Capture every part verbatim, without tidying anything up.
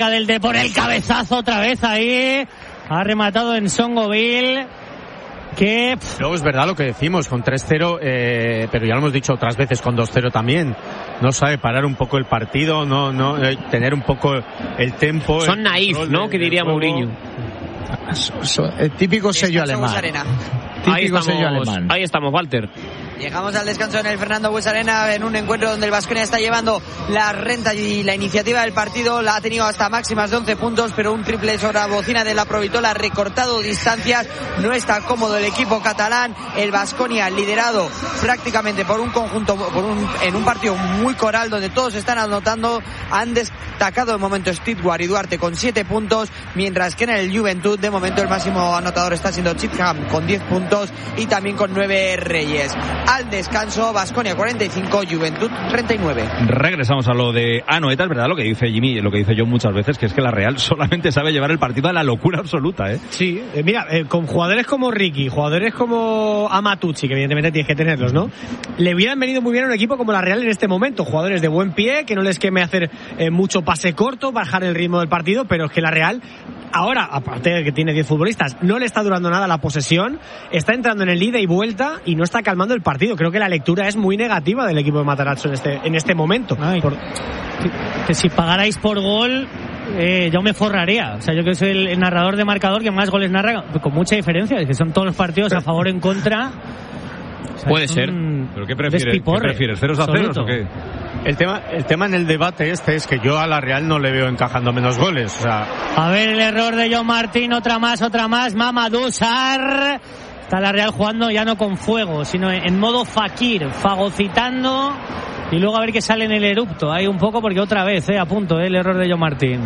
del de por el cabezazo otra vez ahí. Ha rematado en Songoville. Que luego es verdad lo que decimos con tres cero, eh, pero ya lo hemos dicho otras veces con dos cero también. No sabe parar un poco el partido, no, no eh, tener un poco el tempo. Son naif, ¿no? Que diría Mourinho. So, so, el típico sello alemán. Típico ahí estamos, sello alemán. Ahí estamos, Walter. Llegamos al descanso en el Fernando Buesa-Arena, en un encuentro donde el Baskonia está llevando la renta y la iniciativa del partido. La ha tenido hasta máximas de once puntos, pero un triple sobre la bocina de la Provitola ha recortado distancias. No está cómodo el equipo catalán. El Baskonia liderado prácticamente por un conjunto, por un, en un partido muy coral donde todos están anotando. Han destacado de momento Stewart y Duarte con siete puntos, mientras que en el Juventud de momento el máximo anotador está siendo Chipham con diez puntos y también con nueve Reyes. Al descanso, Baskonia cuarenta y cinco, Juventud treinta y nueve. Regresamos a lo de Anoeta, es verdad lo que dice Jimmy, lo que dice yo muchas veces, que es que la Real solamente sabe llevar el partido a la locura absoluta, ¿eh? Sí, eh, mira, eh, con jugadores como Ricky, jugadores como Amatucci, que evidentemente tienes que tenerlos, ¿no? Le hubieran venido muy bien a un equipo como la Real en este momento, jugadores de buen pie, que no les queme hacer eh, mucho pase corto, bajar el ritmo del partido, pero es que la Real ahora, aparte de que tiene diez futbolistas, no le está durando nada la posesión, está entrando en el ida y vuelta y no está calmando el partido. Creo que la lectura es muy negativa del equipo de Matarazzo en este, en este momento. Ay, por... que, que si pagarais por gol, eh, yo me forraría. O sea, yo que soy el, el narrador de marcador que más goles narra, con mucha diferencia, es que son todos los partidos a favor o en contra. O sea, Puede ser. ¿Pero qué prefieres? ¿Qué prefieres? ¿Ceros a ceros o qué? El tema, el tema en el debate este es que yo a la Real no le veo encajando menos goles. O sea... A ver el error de John Martín, otra más, otra más. Mamadou Sarr. Está la Real jugando ya no con fuego, sino en modo fakir, fagocitando. Y luego a ver qué sale en el erupto. Ahí un poco porque otra vez, eh, a punto, eh, el error de John Martín.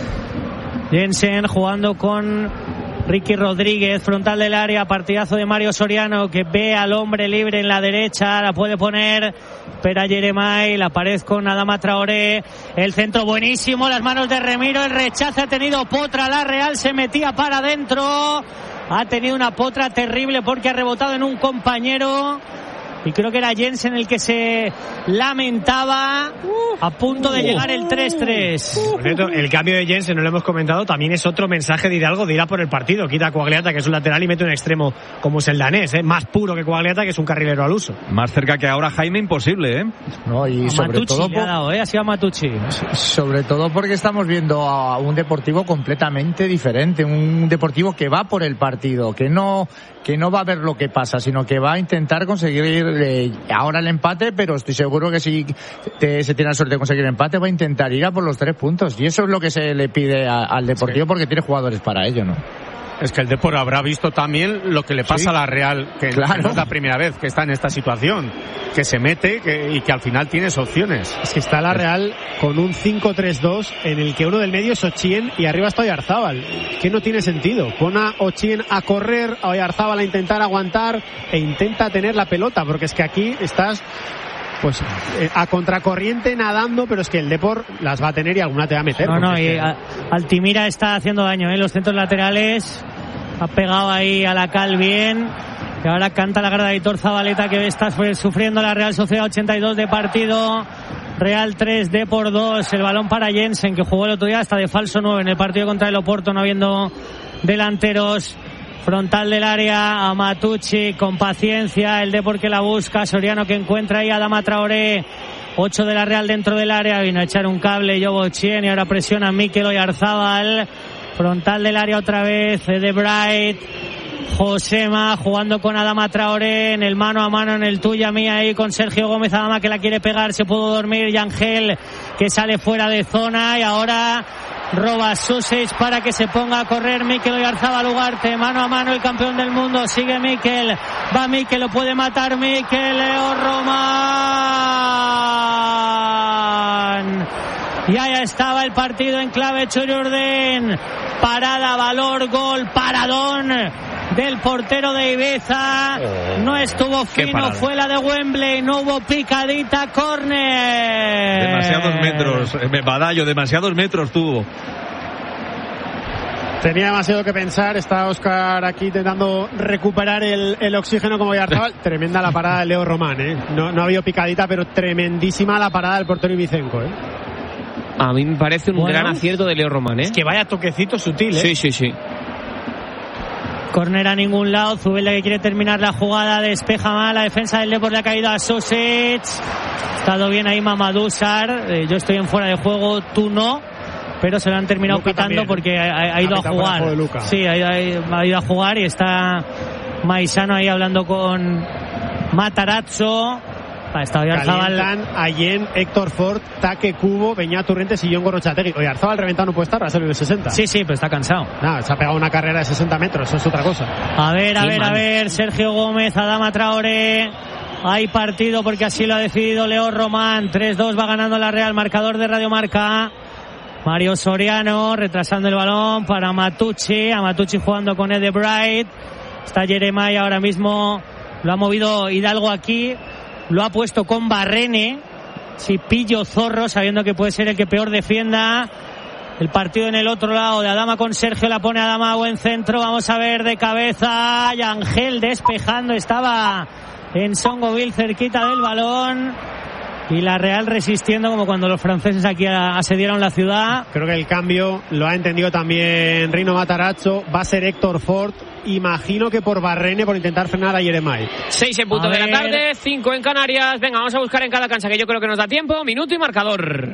Jensen jugando con Ricky Rodríguez, frontal del área, partidazo de Mario Soriano, que ve al hombre libre en la derecha, la puede poner, espera Jeremai, la pared con Adama Traoré, el centro buenísimo, las manos de Remiro, el rechazo ha tenido Potra, la Real se metía para adentro, ha tenido una Potra terrible porque ha rebotado en un compañero. Y creo que era Jensen el que se lamentaba, a punto de llegar el tres tres. El cambio de Jensen, no lo hemos comentado, también es otro mensaje de Hidalgo de ir a por el partido. Quita a Coagliata, que es un lateral, y mete un extremo como es el danés, ¿eh? Más puro que Coagliata, que es un carrilero al uso. Más cerca que ahora Jaime, imposible, ¿eh? No, y a sobre Matucci todo le ha dado, ¿eh? Ha sido a Matucci. Sobre todo porque estamos viendo a un Deportivo completamente diferente, un Deportivo que va por el partido, que no, que no va a ver lo que pasa, sino que va a intentar conseguir Eh, ahora el empate, pero estoy seguro que si te, se tiene la suerte de conseguir el empate va a intentar ir a por los tres puntos, y eso es lo que se le pide a, al Deportivo, porque tiene jugadores para ello, ¿no? Es que el Depor habrá visto también lo que le pasa ¿Sí? a la Real, que claro. no es la primera vez que está en esta situación, que se mete que, y que al final tienes opciones. Es que está la Real con un cinco tres dos en el que uno del medio es Ochien y arriba está Oyarzábal, que no tiene sentido. Pon a Ochien a correr, a Oyarzábal a intentar aguantar e intenta tener la pelota, porque es que aquí estás pues eh, a contracorriente nadando, pero es que el Depor las va a tener y alguna te va a meter. No, no, y que... a, Altimira está haciendo daño, ¿eh? Los centros laterales, ha pegado ahí a la cal bien, y ahora canta la grada de Aitor Zabaleta, que está sufriendo la Real Sociedad. Ochenta y dos de partido, Real tres, Depor dos, el balón para Jensen, que jugó el otro día hasta de falso nueve en el partido contra el Oporto, no habiendo delanteros. Frontal del área, a Matucci con paciencia, el Depor que la busca, Soriano que encuentra ahí a Adama Traoré, ocho de la Real dentro del área, vino a echar un cable Jobo Chien y ahora presiona a Mikel Oyarzábal, frontal del área otra vez de Bright, Josema jugando con Adama Traoré en el mano a mano, en el tuya mía ahí con Sergio Gómez. Adama que la quiere pegar, se pudo dormir, y Ángel que sale fuera de zona, y ahora roba Susic para que se ponga a correr Mikel Oyarzábal Ugarte, mano a mano el campeón del mundo, sigue Mikel, va Mikel, lo puede matar Mikel, Leo Román, y ahí estaba el partido en clave Churiurdin, parada, valor, gol, paradón del portero de Ibiza, no estuvo fino, fue la de Wembley, no hubo picadita, córner. Demasiados metros, Badallo, demasiados metros tuvo. Tenía demasiado que pensar, está Óscar aquí intentando recuperar el, el oxígeno como Oyarzábal. Tremenda la parada de Leo Román, ¿eh? No, no ha habido picadita, pero tremendísima la parada del portero ibicenco, ¿eh? A mí me parece un Bueno. gran acierto de Leo Román, ¿eh? Es que vaya toquecito sutil, ¿eh? Sí, sí, sí. Córner a ningún lado, Zubeldia que quiere terminar la jugada, despeja mal, la defensa del Depor le ha caído a Sosic. Ha estado bien ahí Mamadou Sarr, eh, yo estoy en fuera de juego, tú no, pero se lo han terminado Luka pitando también. porque ha, ha ido Ha a pitado por el jugar. juego de Luka. Sí, ha, ha- ha ido a jugar y está Maisano ahí hablando con Matarazzo. Ha estado Oyarzabal. Calientan Allen, Héctor Ford, Taque Cubo, Beñat Turrentes y Jon Gorrochategui. Oyarzabal reventado no puede estar, va a salir de sesenta. Sí, sí, pero está cansado. Nada, se ha pegado una carrera de sesenta metros, eso es otra cosa. A ver, a Qué ver, mal. a ver, Sergio Gómez, Adama Traoré. Hay partido porque así lo ha decidido Leo Román. tres dos va ganando la Real, marcador de Radio Marca. Mario Soriano retrasando el balón para Matucci. A Matucci jugando con Ede Bright. Está Jeremiah ahora mismo. Lo ha movido Hidalgo aquí. Lo ha puesto con Barrene. Si pillo Zorro, sabiendo que puede ser el que peor defienda. El partido en el otro lado de Adama con Sergio, la pone Adama, buen centro, vamos a ver de cabeza, y Ángel despejando, estaba en Songoville cerquita del balón, y la Real resistiendo como cuando los franceses aquí asediaron la ciudad. Creo que el cambio lo ha entendido también Rino Matarazzo, va a ser Héctor Ford, imagino que por Barrene, por intentar frenar a Jeremiah. Seis en punto A de la ver. tarde, cinco en Canarias. Venga, vamos a buscar en cada cancha, que yo creo que nos da tiempo. Minuto y marcador.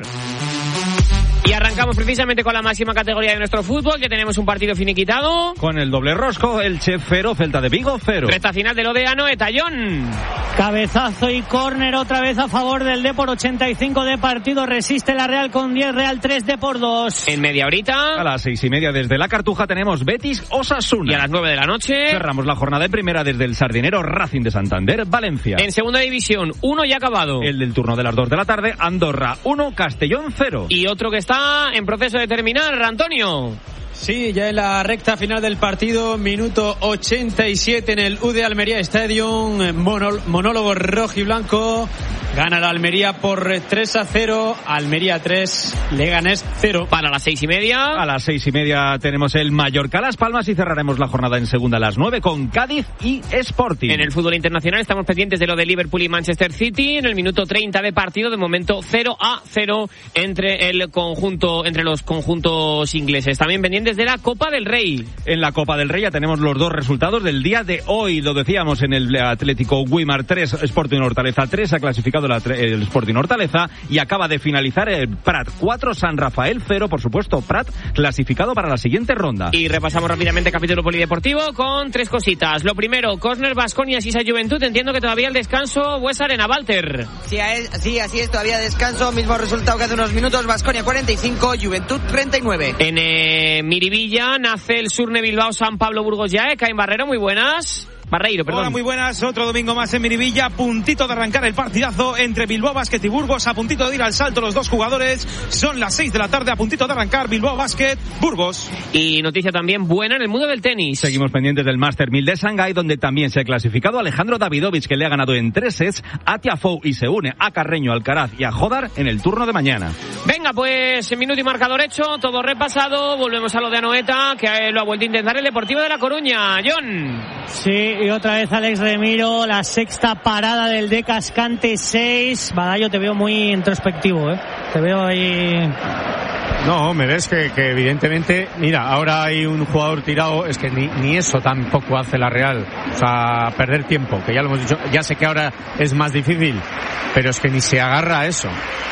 Y arrancamos precisamente con la máxima categoría de nuestro fútbol, que tenemos un partido finiquitado. Con el doble rosco, Elche cero, Celta de Vigo cero. Recta final del Odeano, Etallón. Cabezazo y córner otra vez a favor del Depor, ochenta y cinco de partido, resiste la Real con diez, Real tres, Depor dos. En media horita. A las seis y media desde la Cartuja tenemos Betis Osasuna. Y a las nueve de la noche. Cerramos la jornada en primera desde el Sardinero, Racing de Santander, Valencia. En segunda división, uno ya acabado. El del turno de las dos de la tarde, Andorra uno, Castellón cero. Y otro que está en proceso de terminar, Antonio. Sí, ya en la recta final del partido, minuto ochenta y siete en el U D Almería Stadium, monol- monólogo rojo y blanco, gana la Almería por tres a cero, Almería tres, Leganés cero. Para las seis y media. A las seis y media tenemos el Mallorca Las Palmas y cerraremos la jornada en segunda a las nueve con Cádiz y Sporting. En el fútbol internacional estamos pendientes de lo de Liverpool y Manchester City. En el minuto treinta de partido, de momento cero a cero entre el conjunto, entre los conjuntos ingleses. También pendientes de la Copa del Rey. En la Copa del Rey ya tenemos los dos resultados del día de hoy. Lo decíamos en el Atlético Guimar tres, Sporting Hortaleza tres. Ha clasificado el, el Sporting Hortaleza y acaba de finalizar el Prat cuatro, San Rafael cero. Por supuesto, Prat clasificado para la siguiente ronda. Y repasamos rápidamente capítulo polideportivo con tres cositas. Lo primero, Cosner, Baskonia, Sisa Juventud. Entiendo que todavía el descanso, Bues Arena, Walter. Sí, es, sí, así es, todavía descanso. Mismo resultado que hace unos minutos. Baskonia cuarenta y cinco, Juventud treinta y nueve. En eh, Miribilla nace el Surne Bilbao San Pablo Burgos ya. Caín Barrero, muy buenas. Barreiro, perdón. Hola, muy buenas. Otro domingo más en Miribilla, a puntito de arrancar el partidazo entre Bilbao Basket y Burgos, a puntito de ir al salto los dos jugadores. Son las seis de la tarde, a puntito de arrancar Bilbao Basket, Burgos. Y noticia también buena en el mundo del tenis. Seguimos pendientes del Master mil de Shanghái, donde también se ha clasificado Alejandro Davidovich, que le ha ganado en tres sets a Tiafoe y se une a Carreño, Alcaraz y a Jodar en el turno de mañana. Venga, pues minuto y marcador hecho, todo repasado. Volvemos a lo de Anoeta, que lo ha vuelto a intentar el Deportivo de La Coruña. John. Sí, y otra vez Alex Remiro, la sexta parada del D. Cascante seis. Badallo, te veo muy introspectivo, ¿eh? Te veo ahí... No, me ves que, que evidentemente, mira, ahora hay un jugador tirado, es que ni, ni eso tampoco hace la Real. O sea, perder tiempo, que ya lo hemos dicho, ya sé que ahora es más difícil, pero es que ni se agarra a eso.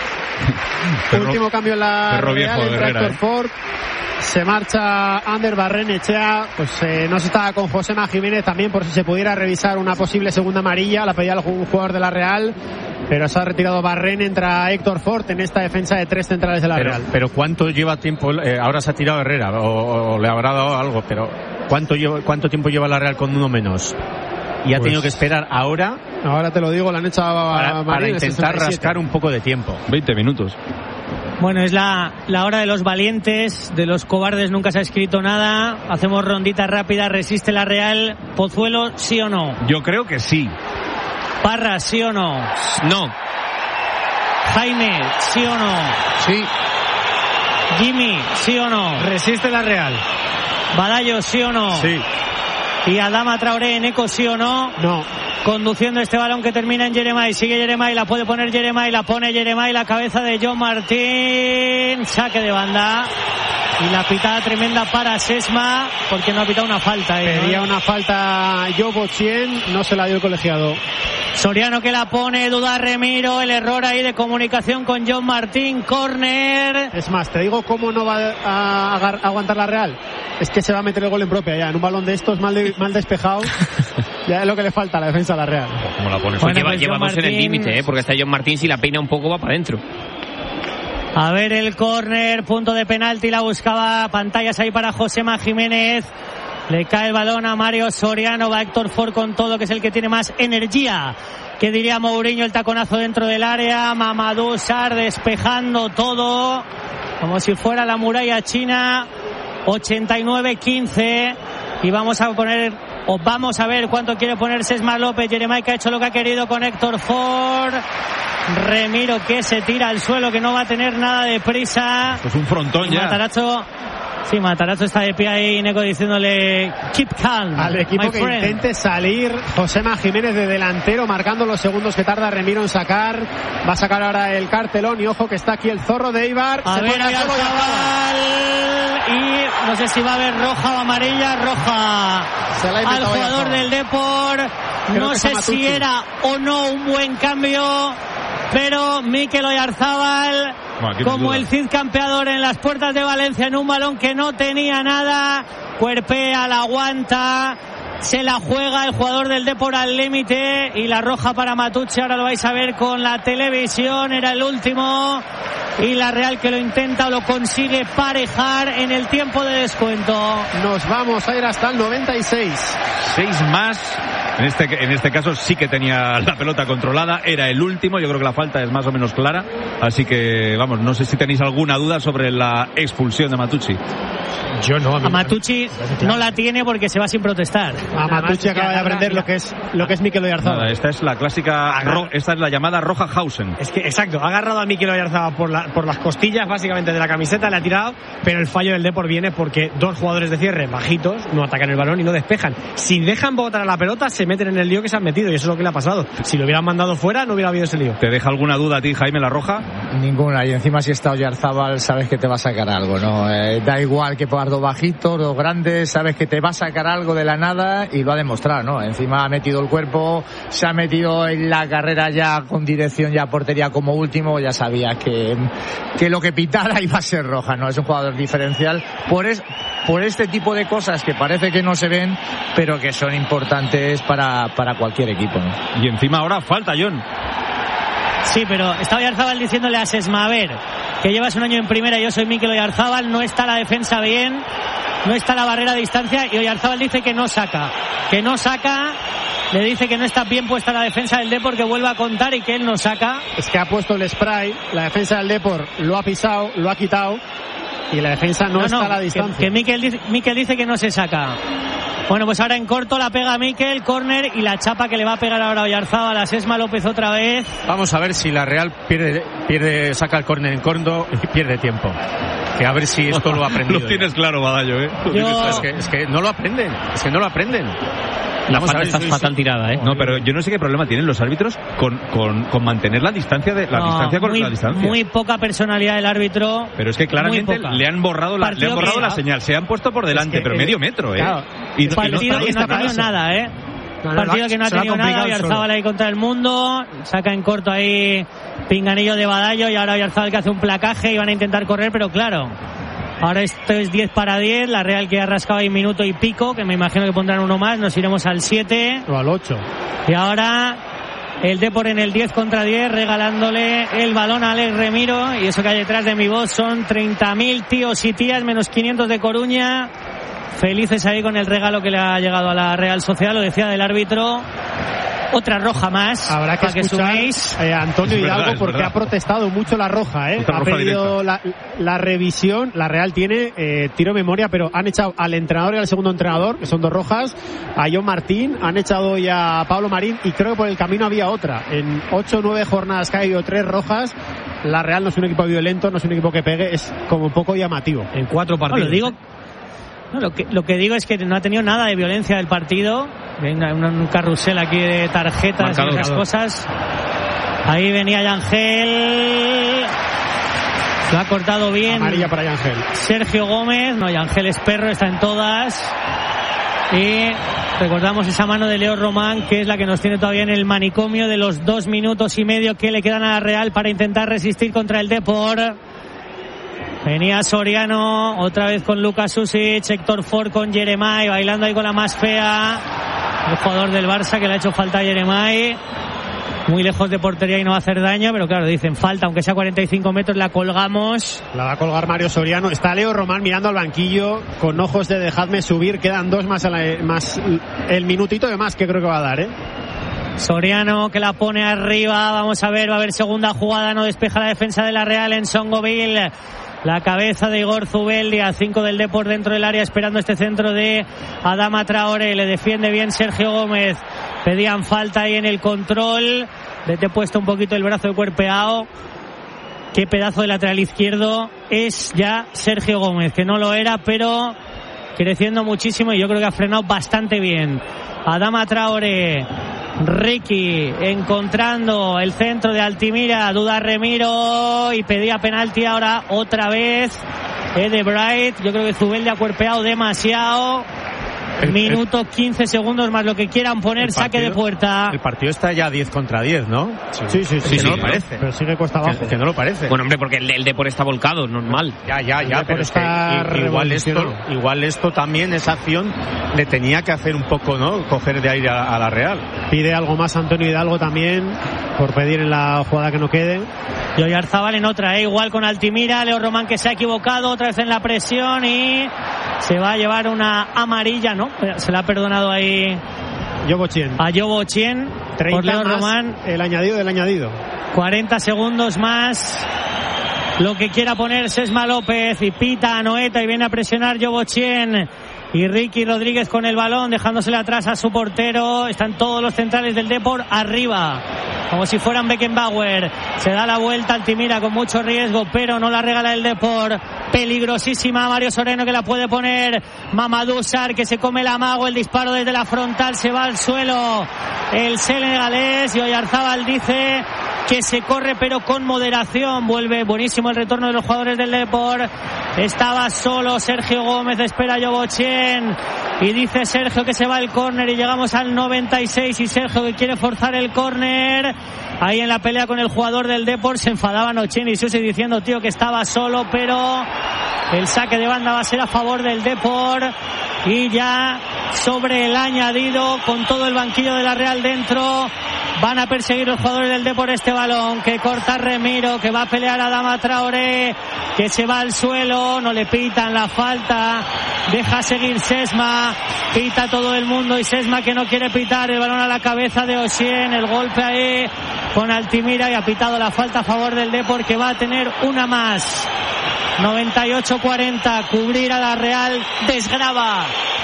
Perro, Último cambio en la perro Real, viejo de entra Herrera, Héctor Ford. Se marcha Ander Barrenechea, pues eh, no se estaba con Josema Jiménez también por si se pudiera revisar una posible segunda amarilla, la pedía algún jugador de la Real, pero se ha retirado Barren, entra Héctor Ford en esta defensa de tres centrales de la pero, Real. Pero ¿cuánto lleva tiempo? Eh, ahora se ha tirado Herrera o, o le habrá dado algo, pero ¿cuánto, lleva, cuánto tiempo lleva la Real con uno menos? Y ha pues, tenido que esperar ahora. Ahora te lo digo, la han echado a para, Marín, para el intentar sesenta y siete. rascar un poco de tiempo. veinte minutos. Bueno, es la, la hora de los valientes, de los cobardes nunca se ha escrito nada. Hacemos rondita rápida, resiste la Real. Pozuelo, ¿sí o no? Yo creo que sí. Parra, ¿sí o no? No. Jaime, ¿sí o no? Sí. Jimmy, ¿sí o no? Resiste la Real. Badallo, ¿sí o no? Sí. Y Adama Traoré, Eneco, ¿sí o no? No. conduciendo este balón que termina en Jeremai. Sigue Jeremai, la puede poner Jeremai, la pone Jeremai, la cabeza de John Martín, saque de banda. Y la pitada tremenda para Sesma, porque no ha pitado una falta. Ahí, Pedía ¿no? una falta Joe Chien, no se la dio el colegiado. Soriano que la pone, duda Remiro, el error ahí de comunicación con John Martín, córner. Es más, te digo cómo no va a, a, a aguantar la Real. Es que se va a meter el gol en propia ya, en un balón de estos mal, de, mal despejado. Ya es lo que le falta a la defensa de la Real. ¿Cómo la pones? Pues Bueno, lleva, pues lleva John dos en el Martín. límite, ¿eh? Porque hasta John Martín, si la peina un poco, va para adentro. A ver el córner, punto de penalti, la buscaba, pantallas ahí para Josema Jiménez. Le cae el balón a Mario Soriano, va Héctor Ford con todo, que es el que tiene más energía. Que diría Mourinho, el taconazo dentro del área. Mamadou Sarr despejando todo, como si fuera la muralla china. ochenta y nueve quince. Y vamos a poner, o vamos a ver cuánto quiere poner Sesma López. Jeremai que ha hecho lo que ha querido con Héctor Ford. Remiro que se tira al suelo, que no va a tener nada de prisa. Pues un frontón Y ya. Matarazzo, sí, Matarazzo está de pie ahí, Neco, diciéndole keep calm, Al equipo my que friend. intente salir, Josema Jiménez de delantero, marcando los segundos que tarda Remiro en sacar. Va a sacar ahora el cartelón y ojo que está aquí el zorro de Eibar. A Se ver, pone a solo Oyarzabal, y no sé si va a haber roja o amarilla. Roja Se la ha al inventado jugador Oyarzabal. del Depor. Creo No que es sé Amatucci. si era o no un buen cambio, pero Mikel Oyarzabal, Bueno, aquí no hay como duda. el Cid campeador en las puertas de Valencia, en un balón que no tenía nada, cuerpea, la aguanta, se la juega el jugador del Depor al límite, y la roja para Matucci. Ahora lo vais a ver con la televisión, era el último, y la Real que lo intenta o lo consigue parejar en el tiempo de descuento. Nos vamos a ir hasta el noventa y seis. Seis más. En este, en este caso sí que tenía la pelota controlada, era el último, yo creo que la falta es más o menos clara, así que vamos, no sé si tenéis alguna duda sobre la expulsión de Matucci. Yo no, A Matucci no la tiene porque se va sin protestar. A Matucci acaba de aprender lo que es lo que es Mikel Oyarzabal. Nada, esta es la clásica, ro, esta es la llamada roja Hausen. Es que, exacto, ha agarrado a Mikel Oyarzabal por, la, por las costillas, básicamente, de la camiseta, le ha tirado, pero el fallo del Depor viene porque dos jugadores de cierre bajitos no atacan el balón y no despejan. Si dejan botar a la pelota, se meten en el lío que se han metido, y eso es lo que le ha pasado. Si lo hubieran mandado fuera, no hubiera habido ese lío. ¿Te deja alguna duda a ti, Jaime, la roja? Ninguna, y encima si está Oyarzabal sabes que te va a sacar algo, ¿no? Eh, da igual que pongas dos bajitos, dos grandes, sabes que te va a sacar algo de la nada, y lo ha demostrado, ¿no? Encima ha metido el cuerpo, se ha metido en la carrera ya con dirección ya a portería como último, ya sabía que, que lo que pitara iba a ser roja, ¿no? Es un jugador diferencial por, es, por este tipo de cosas que parece que no se ven, pero que son importantes para, para cualquier equipo, ¿no? Y encima ahora falta, John. Sí, pero está Oyarzabal diciéndole a Sesma, a ver, que llevas un año en primera, yo soy Mikel Oyarzabal, no está la defensa bien, no está la barrera a distancia, y Oyarzabal dice que no saca, que no saca, le dice que no está bien puesta la defensa del Depor, que vuelva a contar y que él no saca. Es que ha puesto el spray, la defensa del Depor lo ha pisado, lo ha quitado, y la defensa no, No, está no, a la que, distancia. que Mikel, dice, Mikel dice que no se saca. Bueno, pues ahora en corto la pega Mikel, córner, y la chapa que le va a pegar ahora a Oyarzabal a Sesma López otra vez. Vamos a ver si la Real pierde, pierde saca el córner en corto y pierde tiempo. Que a ver si esto lo ha aprendido. Lo tienes claro, Badallo, ¿eh? Yo- Es que, es que no lo aprenden, es que no lo aprenden. La Vamos a falta ver, está sí, fatal sí. tirada, ¿eh? No, pero yo no sé qué problema tienen los árbitros con, con, con mantener la distancia de la No, distancia con muy, la distancia. muy poca personalidad del árbitro. Pero es que claramente muy poca. le han borrado la, le Partido han borrado que- la señal, se han puesto por delante, Es que, pero eh, medio metro, ¿eh? claro. Y, y no- Partido y no que no está ha para tenido eso. nada, ¿eh? No, no, Partido que no ha se lo ha tenido nada. complicado Oyarzabal solo. ahí contra el mundo. Saca en corto ahí Pinganillo de Badallo, y ahora Oyarzabal que hace un placaje y van a intentar correr, pero claro. Ahora esto es diez para diez. La Real que ha rascado ahí minuto y pico, que me imagino que pondrán uno más. Nos iremos al siete. O al ocho. Y ahora el Depor en el diez contra diez, regalándole el balón a Alex Remiro. Y eso que hay detrás de mi voz son treinta mil tíos y tías, menos quinientos de Coruña. Felices ahí con el regalo que le ha llegado a la Real Sociedad. Lo decía del árbitro. Otra roja más. Habrá que para que escuchar suméis. eh, a Antonio Es verdad, Hidalgo es porque verdad. ha protestado mucho la roja, ¿eh? Otra Ha roja pedido la, la revisión. La Real tiene eh, tiro de memoria, pero han echado al entrenador y al segundo entrenador, que son dos rojas, a John Martín, han echado ya a Pablo Marín, y creo que por el camino había otra. En ocho o nueve jornadas que ha habido tres rojas. La Real no es un equipo violento, no es un equipo que pegue, es como un poco llamativo. En cuatro partidos. Bueno, lo digo, No, lo, que, lo que digo es que no ha tenido nada de violencia del partido. Hay una, una, un carrusel aquí de tarjetas marcado, y esas cosas. Ahí venía Yangel. Lo ha cortado bien. Amarilla para Yangel. Sergio Gómez. No, Yangel es perro, está en todas. Y recordamos esa mano de Leo Román, que es la que nos tiene todavía en el manicomio de los dos minutos y medio que le quedan a la Real para intentar resistir contra el Depor. Venía Soriano, otra vez con Lucas Susic, Héctor Ford con Jeremai, bailando ahí con la más fea. El jugador del Barça que le ha hecho falta a Jeremai. Muy lejos de portería y no va a hacer daño, pero claro, dicen falta, aunque sea cuarenta y cinco metros, la colgamos. La va a colgar Mario Soriano. Está Leo Román mirando al banquillo con ojos de dejadme subir. Quedan dos más, a la, más el minutito de más que creo que va a dar, ¿eh? Soriano que la pone arriba. Vamos a ver, va a haber segunda jugada. No despeja la defensa de la Real en Songoville. La cabeza de Igor Zubeldia, cinco del Depor dentro del área esperando este centro de Adama Traoré. Le defiende bien Sergio Gómez. Pedían falta ahí en el control. Vete puesto un poquito el brazo de cuerpeado. Qué pedazo de lateral izquierdo es ya Sergio Gómez, que no lo era, pero creciendo muchísimo y yo creo que ha frenado bastante bien. Adama Traoré. Ricky encontrando el centro de Altimira, duda Remiro y pedía penalti ahora otra vez Ede Bright. Yo creo que Zubeldia ha cuerpeado demasiado. El, Minuto el, quince segundos más lo que quieran poner, partido, saque de puerta. El partido está ya diez contra diez, ¿no? Sí, sí, sí. sí, que sí no sí, lo parece. Pero sigue cuesta abajo. Que, que no lo parece. Bueno, hombre, porque el, el Depor está volcado, normal. Ya, ya, ya, pero es que igual esto, igual esto también, esa acción le tenía que hacer un poco, ¿no? Coger de aire a, a la Real. Pide algo más Antonio Hidalgo también, por pedir en la jugada que no quede. Y Oyarzabal en otra, ¿eh? Igual con Altimira, Leo Román que se ha equivocado, otra vez en la presión y se va a llevar una amarilla, ¿no? Se la ha perdonado ahí Yobo Chien. a Yobo Chien por Leo Román. El añadido del añadido. cuarenta segundos más. Lo que quiera poner Sesma López y pita a Noeta y viene a presionar Yobo Chien. Y Ricky Rodríguez con el balón, dejándosele atrás a su portero. Están todos los centrales del Depor arriba, como si fueran Beckenbauer. Se da la vuelta Altimira con mucho riesgo, pero no la regala el Depor. Peligrosísima Mario Soriano que la puede poner. Mamadou Sarr que se come el amago, el disparo desde la frontal, se va al suelo el senegalés. Y Oyarzabal dice que se corre pero con moderación. Vuelve buenísimo el retorno de los jugadores del Depor. Estaba solo Sergio Gómez, espera a Yobo Chien y dice Sergio que se va el córner y llegamos al noventa y seis y Sergio que quiere forzar el córner. Ahí en la pelea con el jugador del Depor se enfadaban Ocheni y Susi diciendo tío que estaba solo, pero el saque de banda va a ser a favor del Depor y ya sobre el añadido con todo el banquillo de la Real dentro. Van a perseguir los jugadores del Depor este balón, que corta Remiro, que va a pelear a Adama Traoré, que se va al suelo, no le pitan la falta, deja seguir Sesma, pita todo el mundo y Sesma que no quiere pitar, el balón a la cabeza de Oshien, el golpe ahí con Altimira y ha pitado la falta a favor del Depor que va a tener una más. noventa y ocho cuarenta, cubrir a la Real, desgrava.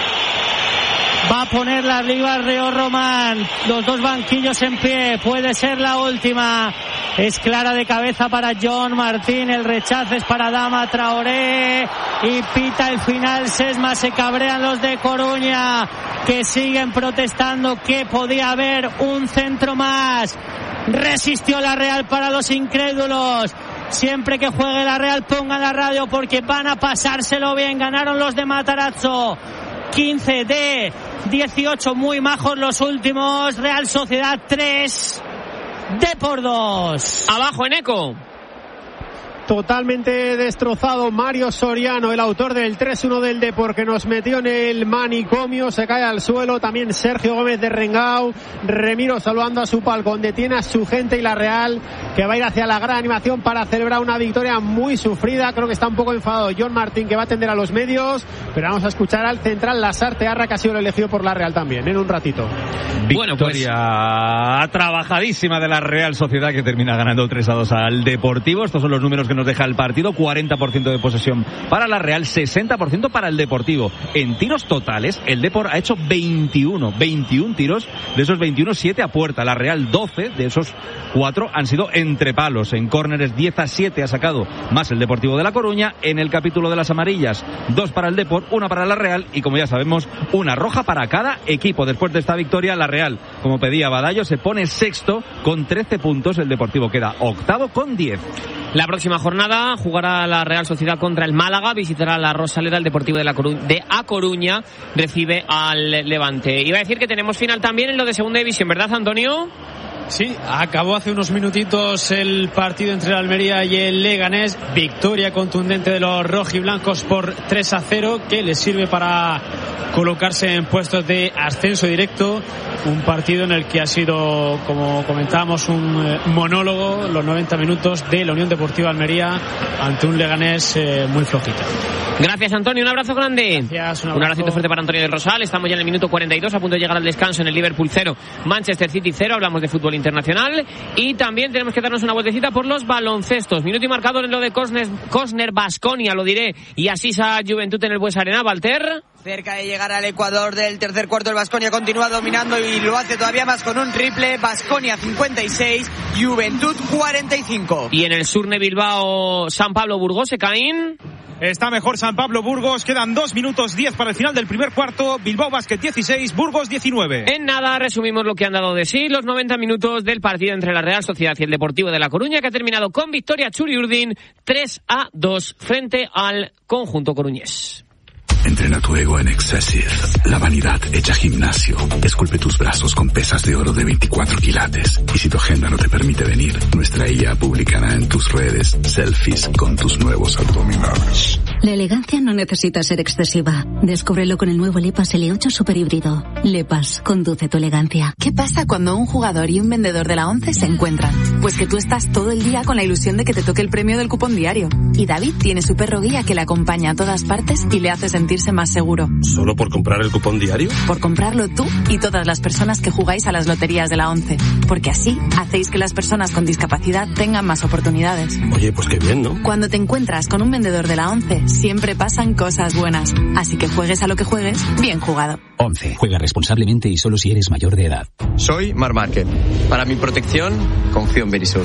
Va a poner la arriba Leo Román. Los dos banquillos en pie. Puede ser la última. Es clara de cabeza para John Martín. El rechazo es para Adama Traoré. Y pita el final. Sesma, se cabrean los de Coruña, que siguen protestando que podía haber un centro más. Resistió la Real para los incrédulos. Siempre que juegue la Real pongan la radio porque van a pasárselo bien. Ganaron los de Matarazzo. quince de dieciocho, muy majos los últimos. Real Sociedad tres, Depor dos. Abajo en Eco. Totalmente destrozado Mario Soriano, el autor del tres uno del Depor, que nos metió en el manicomio, se cae al suelo. También Sergio Gómez de Rengau. Remiro saludando a su palcón, detiene a su gente y la Real que va a ir hacia la gran animación para celebrar una victoria muy sufrida. Creo que está un poco enfadado John Martín, que va a atender a los medios, pero vamos a escuchar al central Lasarte Arra, que ha sido el elegido por la Real también en un ratito. Bueno, victoria pues trabajadísima de la Real Sociedad, que termina ganando tres a dos al Deportivo. Estos son los números que nos nos deja el partido, cuarenta por ciento de posesión para la Real, sesenta por ciento para el Deportivo. En tiros totales, el Depor ha hecho veintiuno, veintiún tiros, de esos veintiuno, siete a puerta. La Real doce, de esos cuatro han sido entre palos. En córneres diez a siete ha sacado más el Deportivo de La Coruña. En el capítulo de las amarillas, dos para el Depor, una para la Real y, como ya sabemos, una roja para cada equipo. Después de esta victoria, la Real, como pedía Badallo, se pone sexto con trece puntos. El Deportivo queda octavo con diez. La próxima jornada jugará la Real Sociedad contra el Málaga, visitará la Rosaleda, el Deportivo de, la Coru- de A Coruña recibe al Levante. Iba a decir que tenemos final también en lo de Segunda División, ¿verdad, Antonio? Sí, acabó hace unos minutitos el partido entre el Almería y el Leganés. Victoria contundente de los rojiblancos por tres a cero, que les sirve para colocarse en puestos de ascenso directo. Un partido en el que ha sido, como comentábamos, un monólogo los noventa minutos de la Unión Deportiva Almería ante un Leganés eh, muy flojito. Gracias, Antonio, un abrazo grande. Gracias, un abrazo. Un abracito fuerte para Antonio del Rosal. Estamos ya en el minuto cuarenta y dos, a punto de llegar al descanso en el Liverpool cero, Manchester City cero. Hablamos de fútbol internacional y también tenemos que darnos una vueltecita por los baloncestos. Minuto y marcador en lo de Cosner Baskonia, lo diré, y Asisa Juventud en el Bues Arena. Walter. Cerca de llegar al Ecuador del tercer cuarto, el Baskonia continúa dominando y lo hace todavía más con un triple. Baskonia cincuenta y seis, Juventud cuarenta y cinco. Y en el Surne Bilbao, San Pablo Burgos, Caín. Está mejor San Pablo Burgos, quedan dos minutos diez para el final del primer cuarto. Bilbao Basket dieciséis, Burgos diecinueve. En nada, resumimos lo que han dado de sí los noventa minutos del partido entre la Real Sociedad y el Deportivo de La Coruña, que ha terminado con victoria Txuri Urdin tres a dos frente al conjunto coruñés. Entrena tu ego en Excessive, la vanidad hecha gimnasio. Esculpe tus brazos con pesas de oro de veinticuatro quilates. Y si tu agenda no te permite venir, nuestra I A publicará en tus redes selfies con tus nuevos abdominales. La elegancia no necesita ser excesiva. Descúbrelo con el nuevo Lepas L ocho Super Híbrido. Lepas, conduce tu elegancia. ¿Qué pasa cuando un jugador y un vendedor de la ONCE se encuentran? Pues que tú estás todo el día con la ilusión de que te toque el premio del cupón diario. Y David tiene su perro guía que le acompaña a todas partes y le hace sentirse más seguro. ¿Solo por comprar el cupón diario? Por comprarlo tú y todas las personas que jugáis a las loterías de la ONCE. Porque así hacéis que las personas con discapacidad tengan más oportunidades. Oye, pues qué bien, ¿no? Cuando te encuentras con un vendedor de la ONCE, siempre pasan cosas buenas. Así que juegues a lo que juegues, bien jugado. ONCE. Juega responsablemente y solo si eres mayor de edad. Soy Mar Márquez. Para mi protección, confío en Verisur.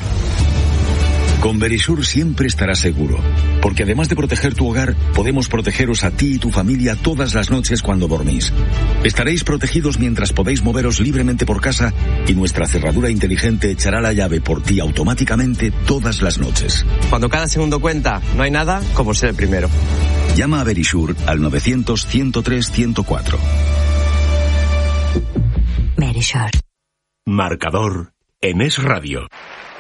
Con Verisur siempre estarás seguro, porque además de proteger tu hogar, podemos protegeros a ti y tu familia todas las noches cuando dormís. Estaréis protegidos mientras podéis moveros libremente por casa y nuestra cerradura inteligente echará la llave por ti automáticamente todas las noches. Cuando cada segundo cuenta, no hay nada como ser el primero. Llama a Verisur al novecientos, ciento tres, ciento cuatro. Verisur. Marcador en Es Radio.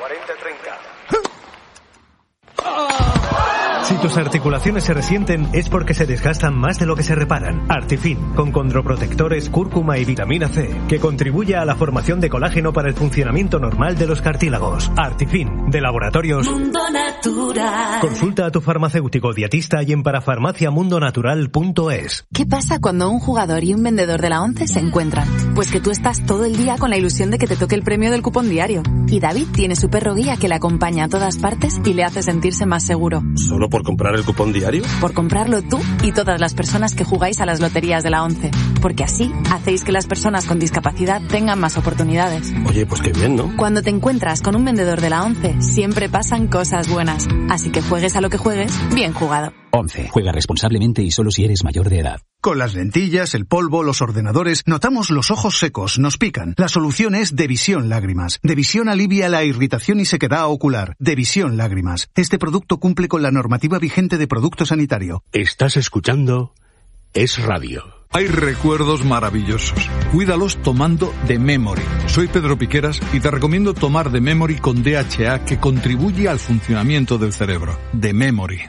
Si tus articulaciones se resienten es porque se desgastan más de lo que se reparan. Artifin, con condroprotectores, cúrcuma y vitamina C, que contribuye a la formación de colágeno para el funcionamiento normal de los cartílagos. Artifin, de Laboratorios Mundo Natural. Consulta a tu farmacéutico dietista y en parafarmacia mundo natural punto es. ¿Qué pasa cuando un jugador y un vendedor de la ONCE se encuentran? Pues que tú estás todo el día con la ilusión de que te toque el premio del cupón diario. Y David tiene su perro guía que le acompaña a todas partes y le hace sentirse más seguro. ¿Solo por comprar el cupón diario? Por comprarlo tú y todas las personas que jugáis a las loterías de la ONCE. Porque así hacéis que las personas con discapacidad tengan más oportunidades. Oye, pues qué bien, ¿no? Cuando te encuentras con un vendedor de la ONCE, siempre pasan cosas buenas. Así que juegues a lo que juegues, bien jugado. ONCE. Juega responsablemente y solo si eres mayor de edad. Con las lentillas, el polvo, los ordenadores, notamos los ojos secos, nos pican. La solución es Devisión Lágrimas. Devisión alivia la irritación y sequedad ocular. Devisión Lágrimas. Este producto cumple con la normativa vigente de producto sanitario. Estás escuchando Es Radio. Hay recuerdos maravillosos. Cuídalos tomando The Memory. Soy Pedro Piqueras y te recomiendo tomar The Memory con D H A, que contribuye al funcionamiento del cerebro. The Memory.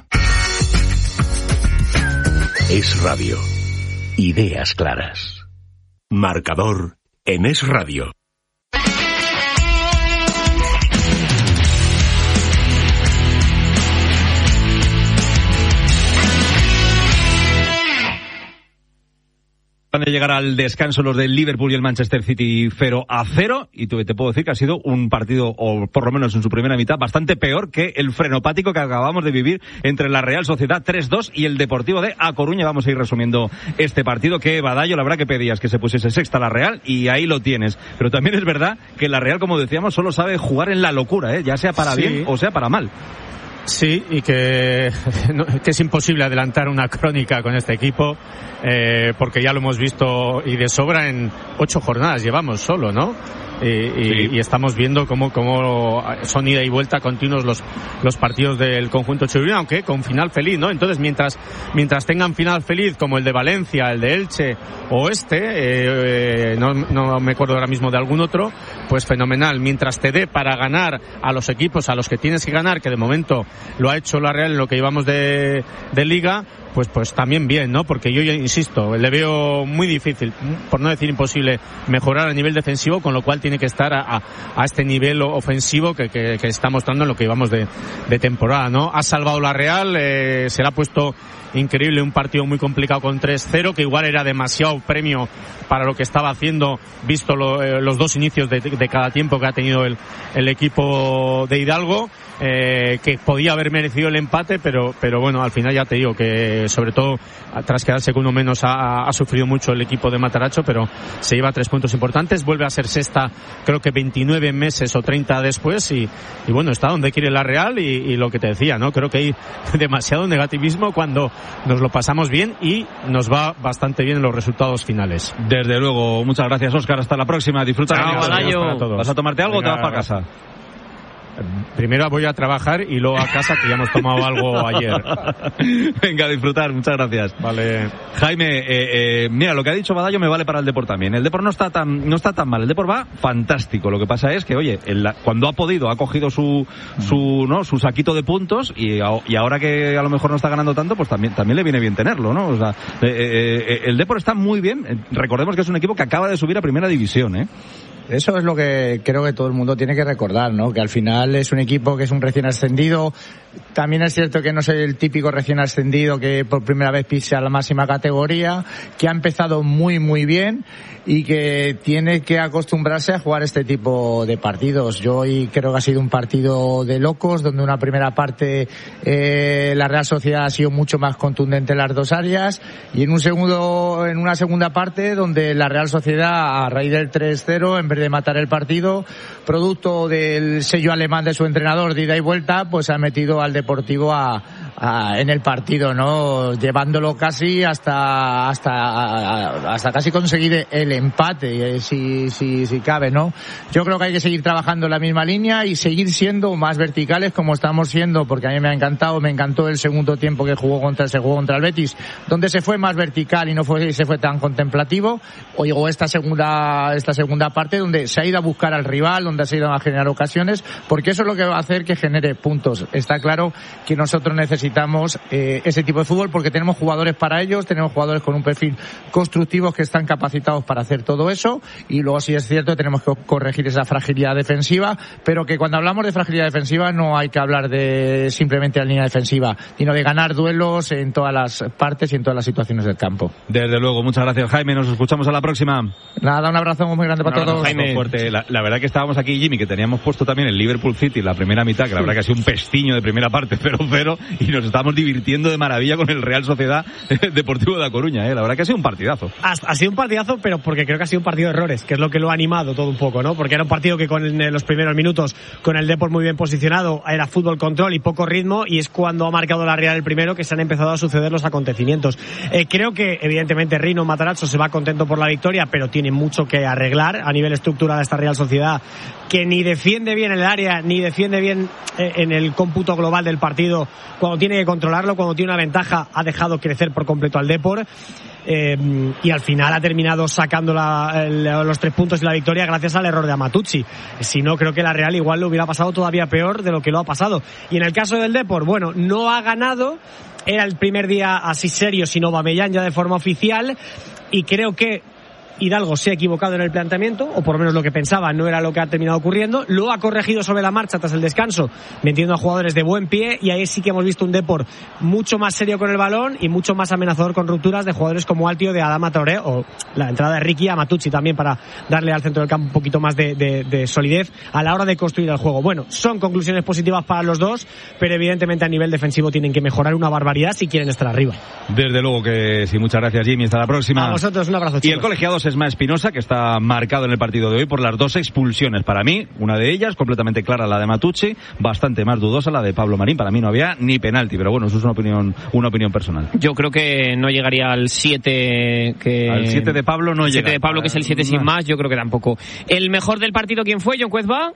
Es Radio. Ideas claras. Marcador en Es Radio. acaban de llegar al descanso los del Liverpool y el Manchester City cero a cero, y te puedo decir que ha sido un partido, o por lo menos en su primera mitad, bastante peor que el frenopático que acabamos de vivir entre la Real Sociedad tres dos y el Deportivo de A Coruña. Vamos a ir resumiendo este partido, que Badallo, la verdad que pedías que se pusiese sexta la Real, y ahí lo tienes. Pero también es verdad que la Real, como decíamos, solo sabe jugar en la locura, ¿eh? Ya sea para sí. bien o sea para mal. Sí, y que, no, que es imposible adelantar una crónica con este equipo, eh, porque ya lo hemos visto y de sobra en ocho jornadas llevamos solo, ¿no? Y, y, sí. y estamos viendo cómo, cómo son ida y vuelta continuos los, los partidos del conjunto chileno, aunque con final feliz, ¿no? Entonces, mientras, mientras tengan final feliz, como el de Valencia, el de Elche o este, eh, eh, no, no me acuerdo ahora mismo de algún otro, pues fenomenal. Mientras te dé para ganar a los equipos a los que tienes que ganar, que de momento lo ha hecho la Real en lo que llevamos de, de Liga, pues pues también bien, ¿no? Porque yo ya insisto, le veo muy difícil, por no decir imposible, mejorar a nivel defensivo, con lo cual tiene que estar a, a, a este nivel ofensivo que, que, que está mostrando en lo que llevamos de, de temporada, ¿no? Ha salvado la Real, eh, se le ha puesto increíble un partido muy complicado con tres cero, que igual era demasiado premio para lo que estaba haciendo, visto lo, eh, los dos inicios de, de cada tiempo que ha tenido el, el equipo de Hidalgo, eh, que podía haber merecido el empate, pero, pero bueno, al final ya te digo que sobre todo tras quedarse con uno menos ha, ha sufrido mucho el equipo de Mataracho, pero se lleva tres puntos importantes, vuelve a ser sexta creo que veintinueve meses o treinta después, y, y bueno, está donde quiere la Real, y, y lo que te decía, ¿no? Creo que hay demasiado negativismo cuando nos lo pasamos bien y nos va bastante bien en los resultados finales. Desde luego, muchas gracias, Óscar, hasta la próxima, disfruta. Chao, ¿Vas a tomarte algo Venga, o te vas para casa? Primero voy a trabajar y luego a casa, que ya hemos tomado algo ayer. Venga, a disfrutar, muchas gracias. Vale. Jaime, eh, eh, mira, lo que ha dicho Badallo me vale para el Depor también. El Depor no está tan no está tan mal, el Depor va fantástico. Lo que pasa es que, oye, el, cuando ha podido ha cogido su su no su saquito de puntos, y, y ahora que a lo mejor no está ganando tanto, pues también también le viene bien tenerlo, ¿no? O sea, eh, eh, el Depor está muy bien. Recordemos que es un equipo que acaba de subir a Primera División, ¿eh? Eso es lo que creo que todo el mundo tiene que recordar, ¿no? Que al final es un equipo que es un recién ascendido. También es cierto que no es el típico recién ascendido que por primera vez pisa la máxima categoría, que ha empezado muy muy bien y que tiene que acostumbrarse a jugar este tipo de partidos. Yo hoy creo que ha sido un partido de locos, donde una primera parte eh, la Real Sociedad ha sido mucho más contundente en las dos áreas, y en un segundo, en una segunda parte donde la Real Sociedad, a raíz del tres cero, en vez de matar el partido, producto del sello alemán de su entrenador de ida y vuelta, pues ha metido al Deportivo a, a, en el partido, ¿no? Llevándolo casi hasta hasta a, hasta casi conseguir el empate, si, si, si cabe, ¿no? Yo creo que hay que seguir trabajando en la misma línea y seguir siendo más verticales como estamos siendo, porque a mí me ha encantado, me encantó el segundo tiempo que jugó contra, se jugó contra el Betis, donde se fue más vertical y no fue, se fue tan contemplativo, o llegó esta segunda, esta segunda parte donde se ha ido a buscar al rival, donde se ha ido a generar ocasiones, porque eso es lo que va a hacer que genere puntos. Está claro que nosotros necesitamos eh, ese tipo de fútbol, porque tenemos jugadores para ellos, tenemos jugadores con un perfil constructivo que están capacitados para hacer todo eso, y luego sí es cierto tenemos que corregir esa fragilidad defensiva, pero que cuando hablamos de fragilidad defensiva no hay que hablar de simplemente la línea defensiva, sino de ganar duelos en todas las partes y en todas las situaciones del campo. Desde luego, muchas gracias, Jaime, nos escuchamos a la próxima. Nada, un abrazo muy grande para todos. Jaime, fuerte. La, la verdad que estábamos aquí, Jimmy, que teníamos puesto también el Liverpool City la primera mitad, que la verdad que ha sido un pestiño de primera parte, cero cero, y nos estábamos divirtiendo de maravilla con el Real Sociedad Deportivo de A Coruña, ¿eh? La verdad que ha sido un partidazo. Ha, ha sido un partidazo, pero porque creo que ha sido un partido de errores, que es lo que lo ha animado todo un poco, ¿no? Porque era un partido que con en los primeros minutos, con el Depor muy bien posicionado, era fútbol control y poco ritmo, y es cuando ha marcado la Real el primero que se han empezado a suceder los acontecimientos. Eh, creo que, evidentemente, Rino Matarazzo se va contento por la victoria, pero tiene mucho que arreglar a nivel estructural de esta Real Sociedad, que ni defiende bien el área, ni defiende bien eh, en el cómputo global del partido. Cuando tiene que controlarlo, cuando tiene una ventaja, ha dejado crecer por completo al Depor. Eh, y al final ha terminado sacando la, el, los tres puntos y la victoria gracias al error de Amatucci. Si no, creo que la Real igual lo hubiera pasado todavía peor de lo que lo ha pasado. Y en el caso del Depor, bueno, no ha ganado, era el primer día así serio sin Aubameyang ya de forma oficial, y creo que Hidalgo se ha equivocado en el planteamiento, o por lo menos lo que pensaba no era lo que ha terminado ocurriendo. Lo ha corregido sobre la marcha tras el descanso, metiendo a jugadores de buen pie, y ahí sí que hemos visto un Depor mucho más serio con el balón y mucho más amenazador con rupturas de jugadores como Altio, de Adama Traoré, o la entrada de Ricky a Matucci también, para darle al centro del campo un poquito más de, de, de solidez a la hora de construir el juego. Bueno, son conclusiones positivas para los dos, pero evidentemente a nivel defensivo tienen que mejorar una barbaridad si quieren estar arriba. Desde luego que sí. Muchas gracias, Jimmy. Hasta la próxima. A vosotros, un abrazo, chicos. Y el colegiado es Esma Espinosa, que está marcado en el partido de hoy por las dos expulsiones. Para mí, una de ellas completamente clara, la de Matucci, bastante más dudosa la de Pablo Marín. Para mí no había ni penalti, pero bueno, eso es una opinión una opinión personal. Yo creo que no llegaría al siete que... Al siete de Pablo no llega. El siete de Pablo, que es el siete sin más, yo creo que tampoco. ¿El mejor del partido quién fue, John Cuezba?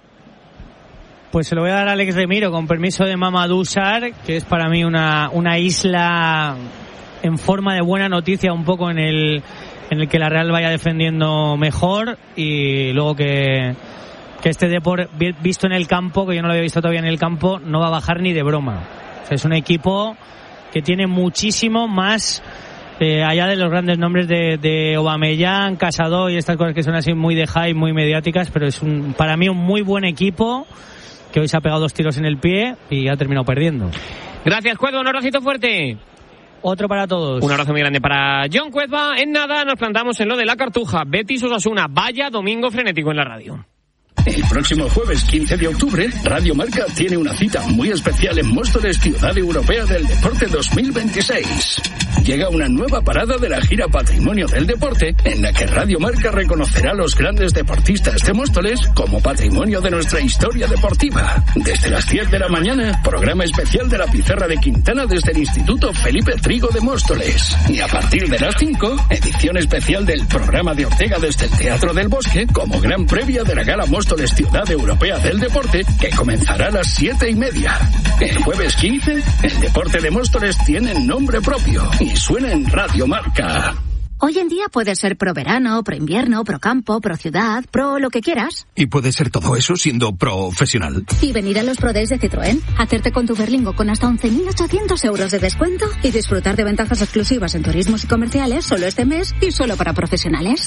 Pues se lo voy a dar a Alex Remiro, con permiso de Mamadou Sarr, que es para mí una, una isla en forma de buena noticia, un poco en el, en el que la Real vaya defendiendo mejor, y luego que, que este Depor, visto en el campo, que yo no lo había visto todavía en el campo, no va a bajar ni de broma. O sea, es un equipo que tiene muchísimo más, eh, allá de los grandes nombres de, de Aubameyang, Casado y estas cosas que son así muy de hype, muy mediáticas, pero es un, para mí un muy buen equipo, que hoy se ha pegado dos tiros en el pie y ha terminado perdiendo. Gracias, Cuezba, un abracito fuerte. Otro para todos. Un abrazo muy grande para John Cuezba. En nada nos plantamos en lo de la Cartuja. Betis Osasuna. Vaya domingo frenético en la radio. El próximo jueves quince de octubre, Radio Marca tiene una cita muy especial en Móstoles, Ciudad Europea del Deporte dos mil veintiséis. Llega una nueva parada de la gira Patrimonio del Deporte, en la que Radio Marca reconocerá a los grandes deportistas de Móstoles como patrimonio de nuestra historia deportiva. Desde las diez de la mañana, programa especial de la Pizarra de Quintana desde el Instituto Felipe Trigo de Móstoles. Y a partir de las cinco, edición especial del programa de Ortega desde el Teatro del Bosque, como gran previa de la Gala Móstoles Ciudad Europea del Deporte, que comenzará a las siete y media. El jueves quince, el deporte de Móstoles tiene nombre propio y suena en Radio Marca. Hoy en día puede ser pro verano, pro invierno, pro campo, pro ciudad, pro lo que quieras. Y puede ser todo eso siendo profesional. Y venir a los Pro Days de Citroën, hacerte con tu Berlingo con hasta once mil ochocientos euros de descuento y disfrutar de ventajas exclusivas en turismos y comerciales solo este mes y solo para profesionales.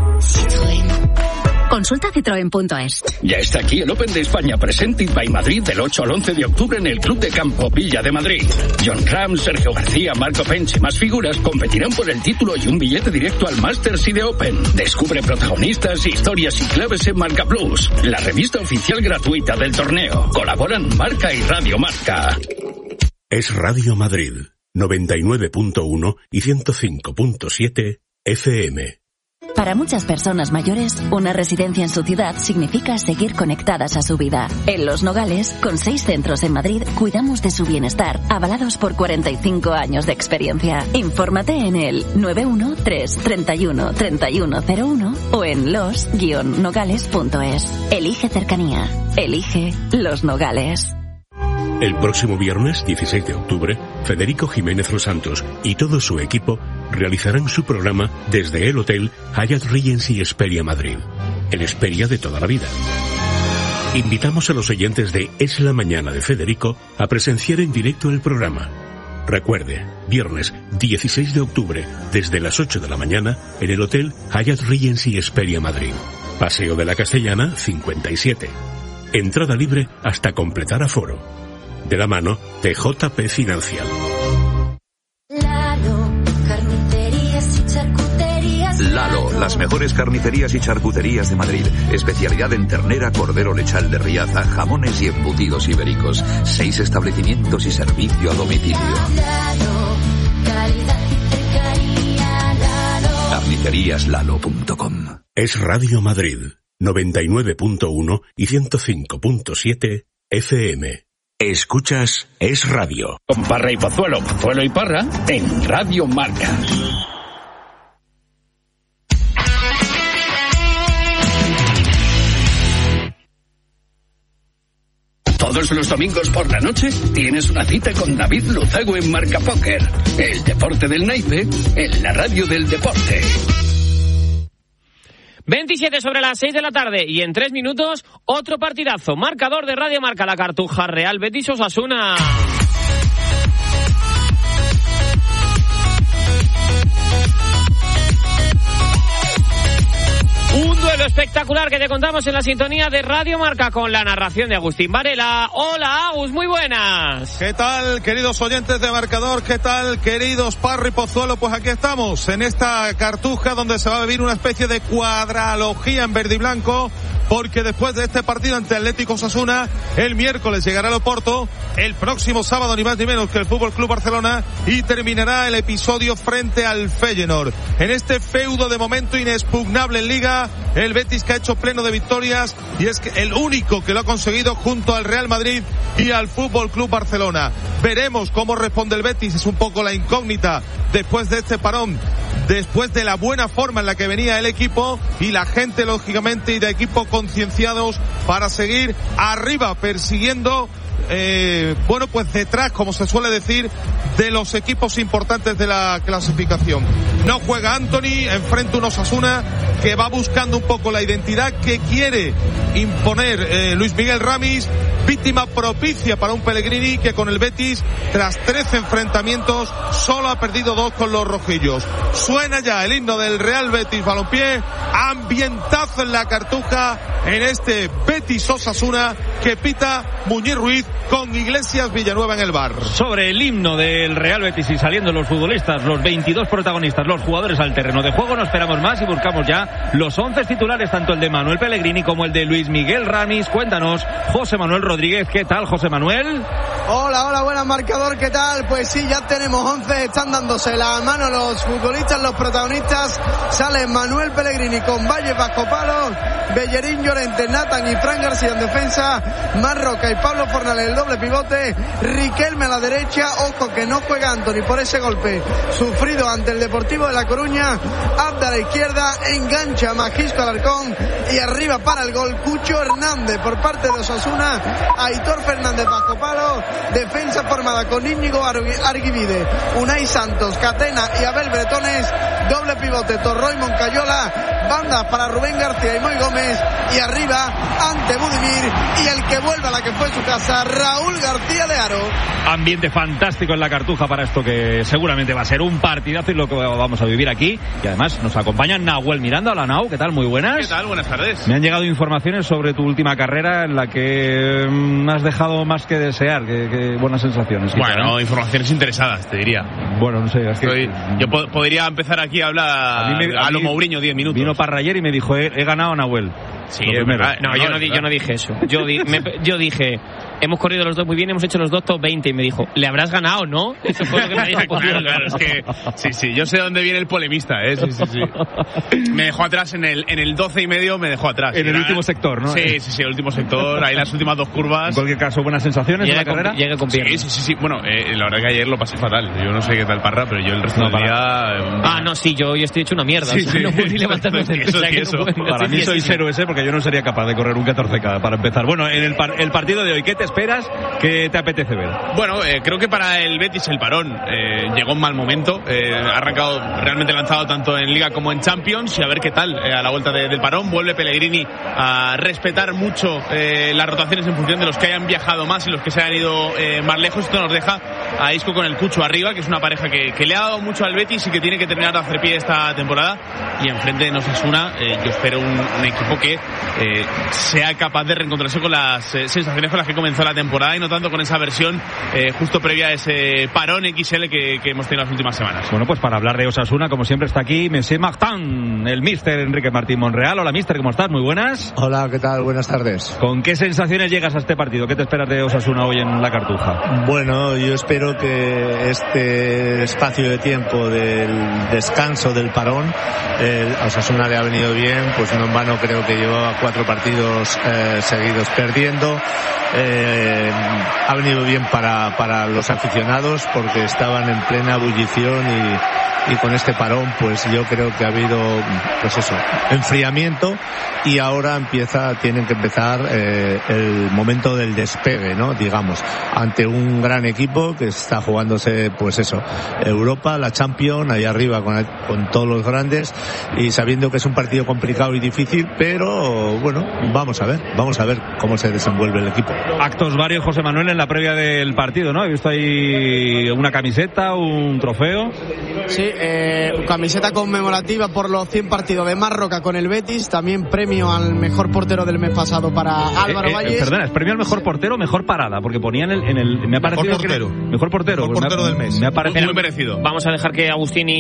Citroën. Consulta citroen punto es. Ya está aquí el Open de España Presented by Madrid del ocho al once de octubre en el Club de Campo Villa de Madrid. John Ram, Sergio García, Marco Pench y más figuras competirán por el título y un billete directo al Masters y de Open. Descubre protagonistas, historias y claves en Marca Plus, la revista oficial gratuita del torneo. Colaboran Marca y Radio Marca. Es Radio Madrid, noventa y nueve punto uno y ciento cinco punto siete F M. Para muchas personas mayores, una residencia en su ciudad significa seguir conectadas a su vida. En Los Nogales, con seis centros en Madrid, cuidamos de su bienestar, avalados por cuarenta y cinco años de experiencia. Infórmate en el nueve uno tres, treinta y uno, treinta y uno cero uno o en los guion nogales punto es. Elige cercanía. Elige Los Nogales. El próximo viernes, dieciséis de octubre, Federico Jiménez Los Santos y todo su equipo realizarán su programa desde el Hotel Hyatt Regency Hesperia Madrid, el Hesperia de toda la vida. Invitamos a los oyentes de Es la Mañana de Federico a presenciar en directo el programa. Recuerde, viernes dieciséis de octubre, desde las ocho de la mañana, en el Hotel Hyatt Regency Hesperia Madrid. Paseo de la Castellana, cincuenta y siete. Entrada libre hasta completar aforo. De la mano de J P Financial. Lalo, carnicerías y charcuterías. Lalo, las mejores carnicerías y charcuterías de Madrid. Especialidad en ternera, cordero lechal de Riaza, jamones y embutidos ibéricos. Seis establecimientos y servicio a domicilio. Lalo, calidad y cercanía. Lalo. carnicerías lalo punto com. Es Radio Madrid, noventa y nueve punto uno y ciento cinco punto siete F M. Escuchas Es Radio. Con Parra y Pozuelo, Pozuelo y Parra, en Radio Marca. Todos los domingos por la noche tienes una cita con David Luzago en Marca Póker. El deporte del naipe en la radio del deporte. veintisiete sobre las seis de la tarde y en tres minutos otro partidazo. Marcador de Radio Marca, la Cartuja, Real Betis Osasuna. espectacular que te contamos en la sintonía de Radio Marca con la narración de Agustín Varela. Hola, Agus, muy buenas. ¿Qué tal, queridos oyentes de Marcador? ¿Qué tal, queridos Parro y Pozuelo? Pues aquí estamos, en esta Cartuja, donde se va a vivir una especie de cuadralogía en verde y blanco, porque después de este partido ante Atlético Osasuna, el miércoles llegará al Oporto, el próximo sábado ni más ni menos que el Fútbol Club Barcelona, y terminará el episodio frente al Feyenoord. En este feudo de momento inexpugnable en Liga, el Betis, que ha hecho pleno de victorias, y es que el único que lo ha conseguido junto al Real Madrid y al Fútbol Club Barcelona. Veremos cómo responde el Betis, es un poco la incógnita después de este parón, después de la buena forma en la que venía el equipo y la gente, lógicamente, y de equipo concienciados para seguir arriba, persiguiendo Eh, bueno, pues detrás, como se suele decir, de los equipos importantes de la clasificación. No juega Anthony, enfrente un Osasuna que va buscando un poco la identidad que quiere imponer eh, Luis Miguel Ramis, víctima propicia para un Pellegrini que con el Betis, tras trece enfrentamientos, solo ha perdido dos con los rojillos. Suena ya el himno del Real Betis Balompié, ambientazo en la Cartuja, en este Betis Osasuna que pita Muñiz Ruiz con Iglesias Villanueva en el bar. Sobre el himno del Real Betis y saliendo los futbolistas, los veintidós protagonistas, los jugadores al terreno de juego, no esperamos más y buscamos ya los once titulares, tanto el de Manuel Pellegrini como el de Luis Miguel Ramis. Cuéntanos, José Manuel Rodríguez, ¿qué tal, José Manuel? Hola, hola, buenas, Marcador, ¿qué tal? Pues sí, ya tenemos once, están dándose la mano los futbolistas, los protagonistas. Sale Manuel Pellegrini con Valle, Vasco Palo, Bellerín, Llorente, Nathan y Fran García en defensa, Marroca y Pablo Fornales el doble pivote, Riquelme a la derecha. Ojo que no juega Anthony por ese golpe sufrido ante el Deportivo de La Coruña. Abda a la izquierda, engancha Magisco Alarcón y arriba para el gol Cucho Hernández por parte de Osasuna. Aitor Fernández bajo palo, defensa formada con Íñigo Arguivide, Unai Santos, Catena y Abel Bretones, doble pivote Torró y Moncayola, bandas para Rubén García y Moy Gómez, y arriba ante Budimir y el que vuelve a la que fue su casa, Raúl García de Haro. Ambiente fantástico en la Cartuja para esto que seguramente va a ser un partidazo y lo que vamos a vivir aquí. Y además nos acompaña Nahuel Miranda. Hola, Nau, ¿qué tal? Muy buenas. ¿Qué tal? Buenas tardes. Me han llegado informaciones sobre tu última carrera en la que me has dejado más que desear. Que, que buenas sensaciones. Bueno, informaciones interesadas, te diría. Bueno, no sé. Es que... Estoy, yo po- podría empezar aquí a hablar a, me, a, a lo Mourinho diez minutos. Vino Parra ayer y me dijo, he, he ganado a Nahuel. Sí, es verdad. No, no, yo, no, yo no dije eso. Yo, di, me, yo dije, hemos corrido los dos muy bien, hemos hecho los dos top veinte. Y me dijo, ¿le habrás ganado, no? Eso fue lo que me dijo. Claro, claro, es que, sí, sí, yo sé dónde viene el polemista, ¿eh? Sí, sí, sí. Me dejó atrás en el, en el doce y medio, me dejó atrás. En el último sector, ¿no? Sí, sí, sí, el último sector, ahí las últimas dos curvas. En cualquier caso, buenas sensaciones de la con, carrera. Llega con piernas. Sí, sí, sí, sí. Bueno, eh, la verdad que ayer lo pasé fatal. Yo no sé qué tal Parra, pero yo el resto no, del día... Eh, ah, no, sí, yo hoy estoy hecho una mierda. Sí, o sea, sí. No puedo ni levantarme. Eso, eso, eso. No puedo, para mí soy cero ese porque yo no sería capaz de correr un catorce K para empezar. Bueno, en el, par- el partido de hoy, ¿qué te esperas? ¿Qué te apetece ver? Bueno, eh, creo que para el Betis el parón eh, llegó en mal momento. Eh, ha arrancado realmente lanzado tanto en Liga como en Champions, y a ver qué tal eh, a la vuelta de, del parón. Vuelve Pellegrini a respetar mucho eh, las rotaciones en función de los que hayan viajado más y los que se hayan ido eh, más lejos. Esto nos deja a Isco con el Cucho arriba, que es una pareja que, que le ha dado mucho al Betis y que tiene que terminar de hacer pie esta temporada. Y enfrente de Osasuna, eh, yo espero un, un equipo que eh, sea capaz de reencontrarse con las eh, sensaciones con las que comenzó la temporada, y no tanto con esa versión eh, justo previa a ese parón equis ele que, que hemos tenido las últimas semanas. Bueno, pues para hablar de Osasuna, como siempre está aquí Monsieur Martin, el míster Enrique Martín Monreal. Hola, míster, ¿cómo estás? Muy buenas. Hola, ¿qué tal? Buenas tardes. ¿Con qué sensaciones llegas a este partido? ¿Qué te esperas de Osasuna hoy en la Cartuja? Bueno, yo espero que este espacio de tiempo del descanso del parón, el Osasuna le ha venido bien, pues no en vano creo que llevaba cuatro partidos eh, seguidos perdiendo. Eh, ha venido bien para, para los aficionados porque estaban en plena ebullición y, y con este parón pues yo creo que ha habido pues eso, enfriamiento, y ahora empieza, tienen que empezar eh, el momento del despegue, ¿no? Digamos, ante un gran equipo que está jugándose pues eso, Europa, la Champions, ahí arriba con, con todos los grandes, y sabiendo que es un partido complicado y difícil, pero bueno, vamos a ver, vamos a ver cómo se desenvuelve el equipo. Actos varios, José Manuel, en la previa del partido, ¿no? He visto ahí una camiseta, un trofeo. Sí, eh, camiseta conmemorativa por los cien partidos de Marroca con el Betis, también premio al mejor portero del mes pasado para Álvaro eh, eh, Valles. Perdona, es premio al mejor portero, mejor parada, porque ponían en el, en el me ha parecido mejor portero. Que, mejor portero, mejor portero me, del mes. Me ha parecido muy merecido. Vamos a dejar que Agustín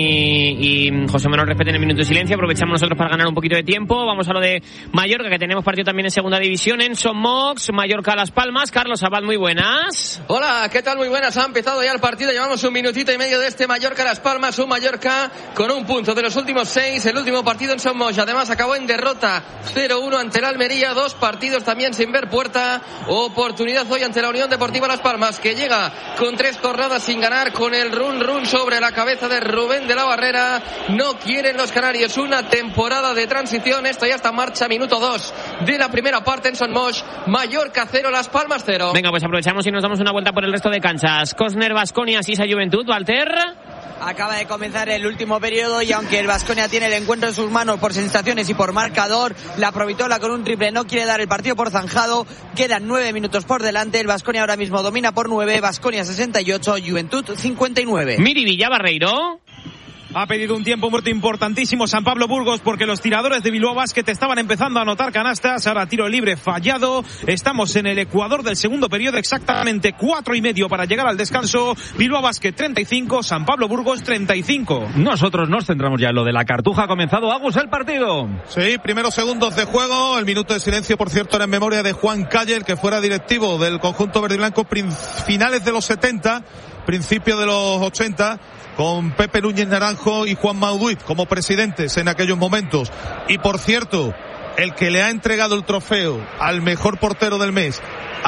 y, y José Manuel respeten el minuto de silencio. Aprovechamos nosotros para ganar un poquito de tiempo. Vamos a lo de Mallorca, que tenemos partido también en segunda división en Son Mox, Mallorca Las Palmas. Carlos Abad, muy buenas. Hola, ¿qué tal? Muy buenas. Ha empezado ya el partido. Llevamos un minutito y medio de este Mallorca Las Palmas. Un Mallorca con un punto de los últimos seis. El último partido en Son Mox. Además acabó en derrota cero uno ante el Almería. Dos partidos también sin ver puerta. Oportunidad hoy ante la Unión Deportiva Las Palmas, que llega con tres jornadas sin ganar, con el run run sobre la cabeza de Rubén de la Barrera. No quieren los canarios una temporada de transición. Esto ya está en marcha, minuto dos de la primera parte en Son Mox. Mallorca cero, Las Palmas cero. Venga, pues aprovechamos y nos damos una vuelta por el resto de canchas. Cosner, Baskonia, Sisa, Juventud, Walter. Acaba de comenzar el último periodo y aunque el Baskonia tiene el encuentro en sus manos por sensaciones y por marcador, la Provitola con un triple no quiere dar el partido por zanjado. Quedan nueve minutos por delante. El Baskonia ahora mismo domina por nueve. Baskonia sesenta y ocho, Juventud cincuenta y nueve. Miri Villa, Barreiro. Ha pedido un tiempo muerto importantísimo San Pablo Burgos porque los tiradores de Bilbao Basket estaban empezando a anotar canastas. Ahora tiro libre fallado. Estamos en el Ecuador del segundo periodo, exactamente cuatro y medio para llegar al descanso. Bilbao Basket treinta y cinco, San Pablo Burgos treinta y cinco. Nosotros nos centramos ya en lo de la Cartuja. Ha comenzado, Agus, el partido. Sí, primeros segundos de juego. El minuto de silencio, por cierto, era en memoria de Juan Calle, el que fuera directivo del conjunto verde y blanco finales de los setenta, principio de los ochenta, con Pepe Núñez Naranjo y Juan Mauduit como presidentes en aquellos momentos. Y por cierto, el que le ha entregado el trofeo al mejor portero del mes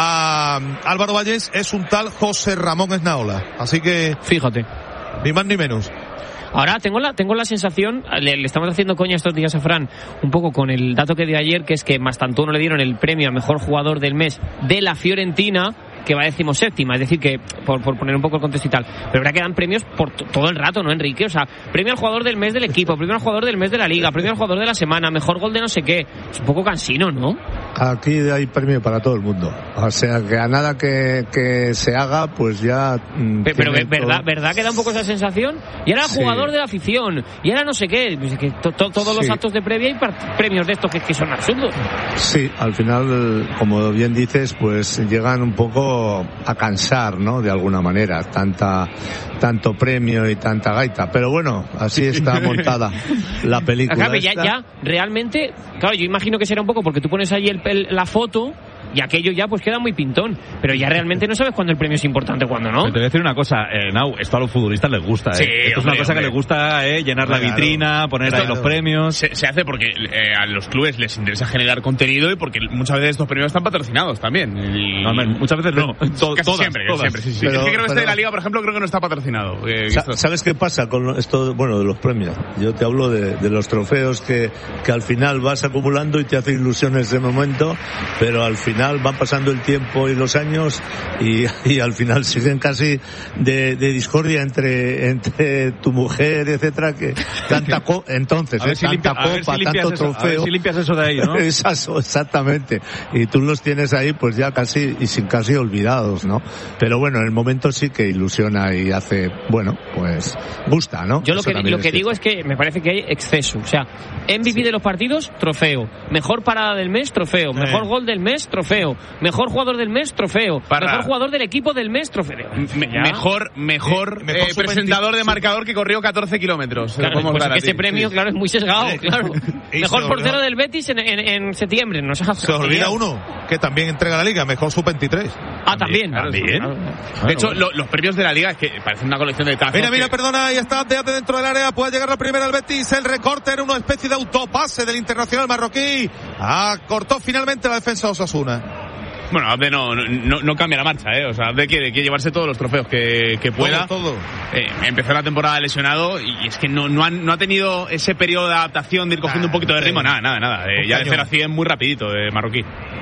a Álvaro Valles es un tal José Ramón Esnaola. Así que, fíjate, ni más ni menos. Ahora tengo la tengo la sensación, le, le estamos haciendo coña estos días a Fran, un poco con el dato que dio ayer, que es que Mastantuono le dieron el premio a mejor jugador del mes de la Fiorentina, que va decimoséptima, es decir que, por, por poner un poco el contexto y tal, pero verdad que dan premios por t- todo el rato, ¿no, Enrique? O sea, premio al jugador del mes del equipo, premio al jugador del mes de la liga, premio al jugador de la semana, mejor gol de no sé qué. Es un poco cansino, ¿no? Aquí hay premio para todo el mundo. O sea, que a nada que, que se haga, pues ya... Mmm, pero, pero ¿verdad, ¿verdad que da un poco esa sensación? Y era sí. Jugador de la afición, y era no sé qué, pues que to, to, todos los sí. actos de previa y par- premios de estos que, que son absurdos. Sí, al final, como bien dices, pues llegan un poco a cansar, ¿no? De alguna manera, tanta tanto premio y tanta gaita. Pero bueno, así está montada la película. Claro, ya, ya, realmente, claro, yo imagino que será un poco porque tú pones ahí el, el, la foto y aquello ya pues queda muy pintón, pero ya realmente no sabes cuándo el premio es importante o cuándo no. Pero te voy a decir una cosa, eh, Nau, esto a los futbolistas les gusta, sí, eh. Esto hombre, es una cosa hombre. que les gusta, eh, llenar claro. la vitrina, poner Esto, ahí los premios. Se, se hace porque eh, a los clubes les interesa generar contenido y porque muchas veces estos premios están patrocinados también. Y... No, muchas veces no. To- casi todas, siempre, todas. siempre, sí, sí. Pero, es que creo que este pero... de la Liga, por ejemplo, creo que no está patrocinado. Eh, Sa- ¿Sabes qué pasa con esto, bueno, de los premios? Yo te hablo de, de los trofeos que, que al final vas acumulando y te hace ilusión ese momento, pero al final van pasando el tiempo y los años y, y al final siguen casi de, de discordia entre, entre tu mujer, etcétera, que tanta co- entonces, A ver eh, si tanta limpia- a ver copa, si limpias tanto eso- a ver trofeo. si limpias eso de ahí, ¿no? Esas- exactamente. Y tú los tienes ahí pues ya casi y sin casi olvidados, ¿no? Pero bueno, en el momento sí que ilusiona y hace, bueno, pues gusta, ¿no? Yo lo Eso que, también lo que es digo es que me parece que hay exceso. O sea, M V P de los partidos, trofeo. Mejor parada del mes, trofeo. Mejor gol del mes, trofeo. Mejor jugador del mes, trofeo. Para- Mejor jugador del equipo del mes, trofeo. Me- mejor mejor, Eh, mejor eh, sub presentador veinte, de marcador que corrió catorce kilómetros. Se lo Claro, podemos pues dar es que a ti. ese premio, Sí. claro, es muy sesgado, Eh, claro. y Mejor se portero olvida- del Betis en, en, en septiembre. No se ha Se olvida uno que también entrega la Liga, mejor sub veintitrés. Ah, también. También. Claro. De hecho, lo- los premios de la Liga es que parecen una colección de tazos. Mira, mira, que- perdona, ahí está, déjate dentro del área, puede llegar la primera al Betis, el recorte era una especie de autopase del internacional marroquí, ah, cortó finalmente la defensa de Osasuna. Bueno, Abde no, no, no cambia la marcha, ¿eh? O sea, Abde quiere, quiere llevarse todos los trofeos que, que pueda. Todo, todo. Eh, empezó la temporada lesionado y es que no, no, han, no ha tenido ese periodo de adaptación de ir cogiendo un poquito de ritmo. Nada, nada, nada. Eh, Un ya de cañón. cero a cien muy rapidito, eh, marroquí.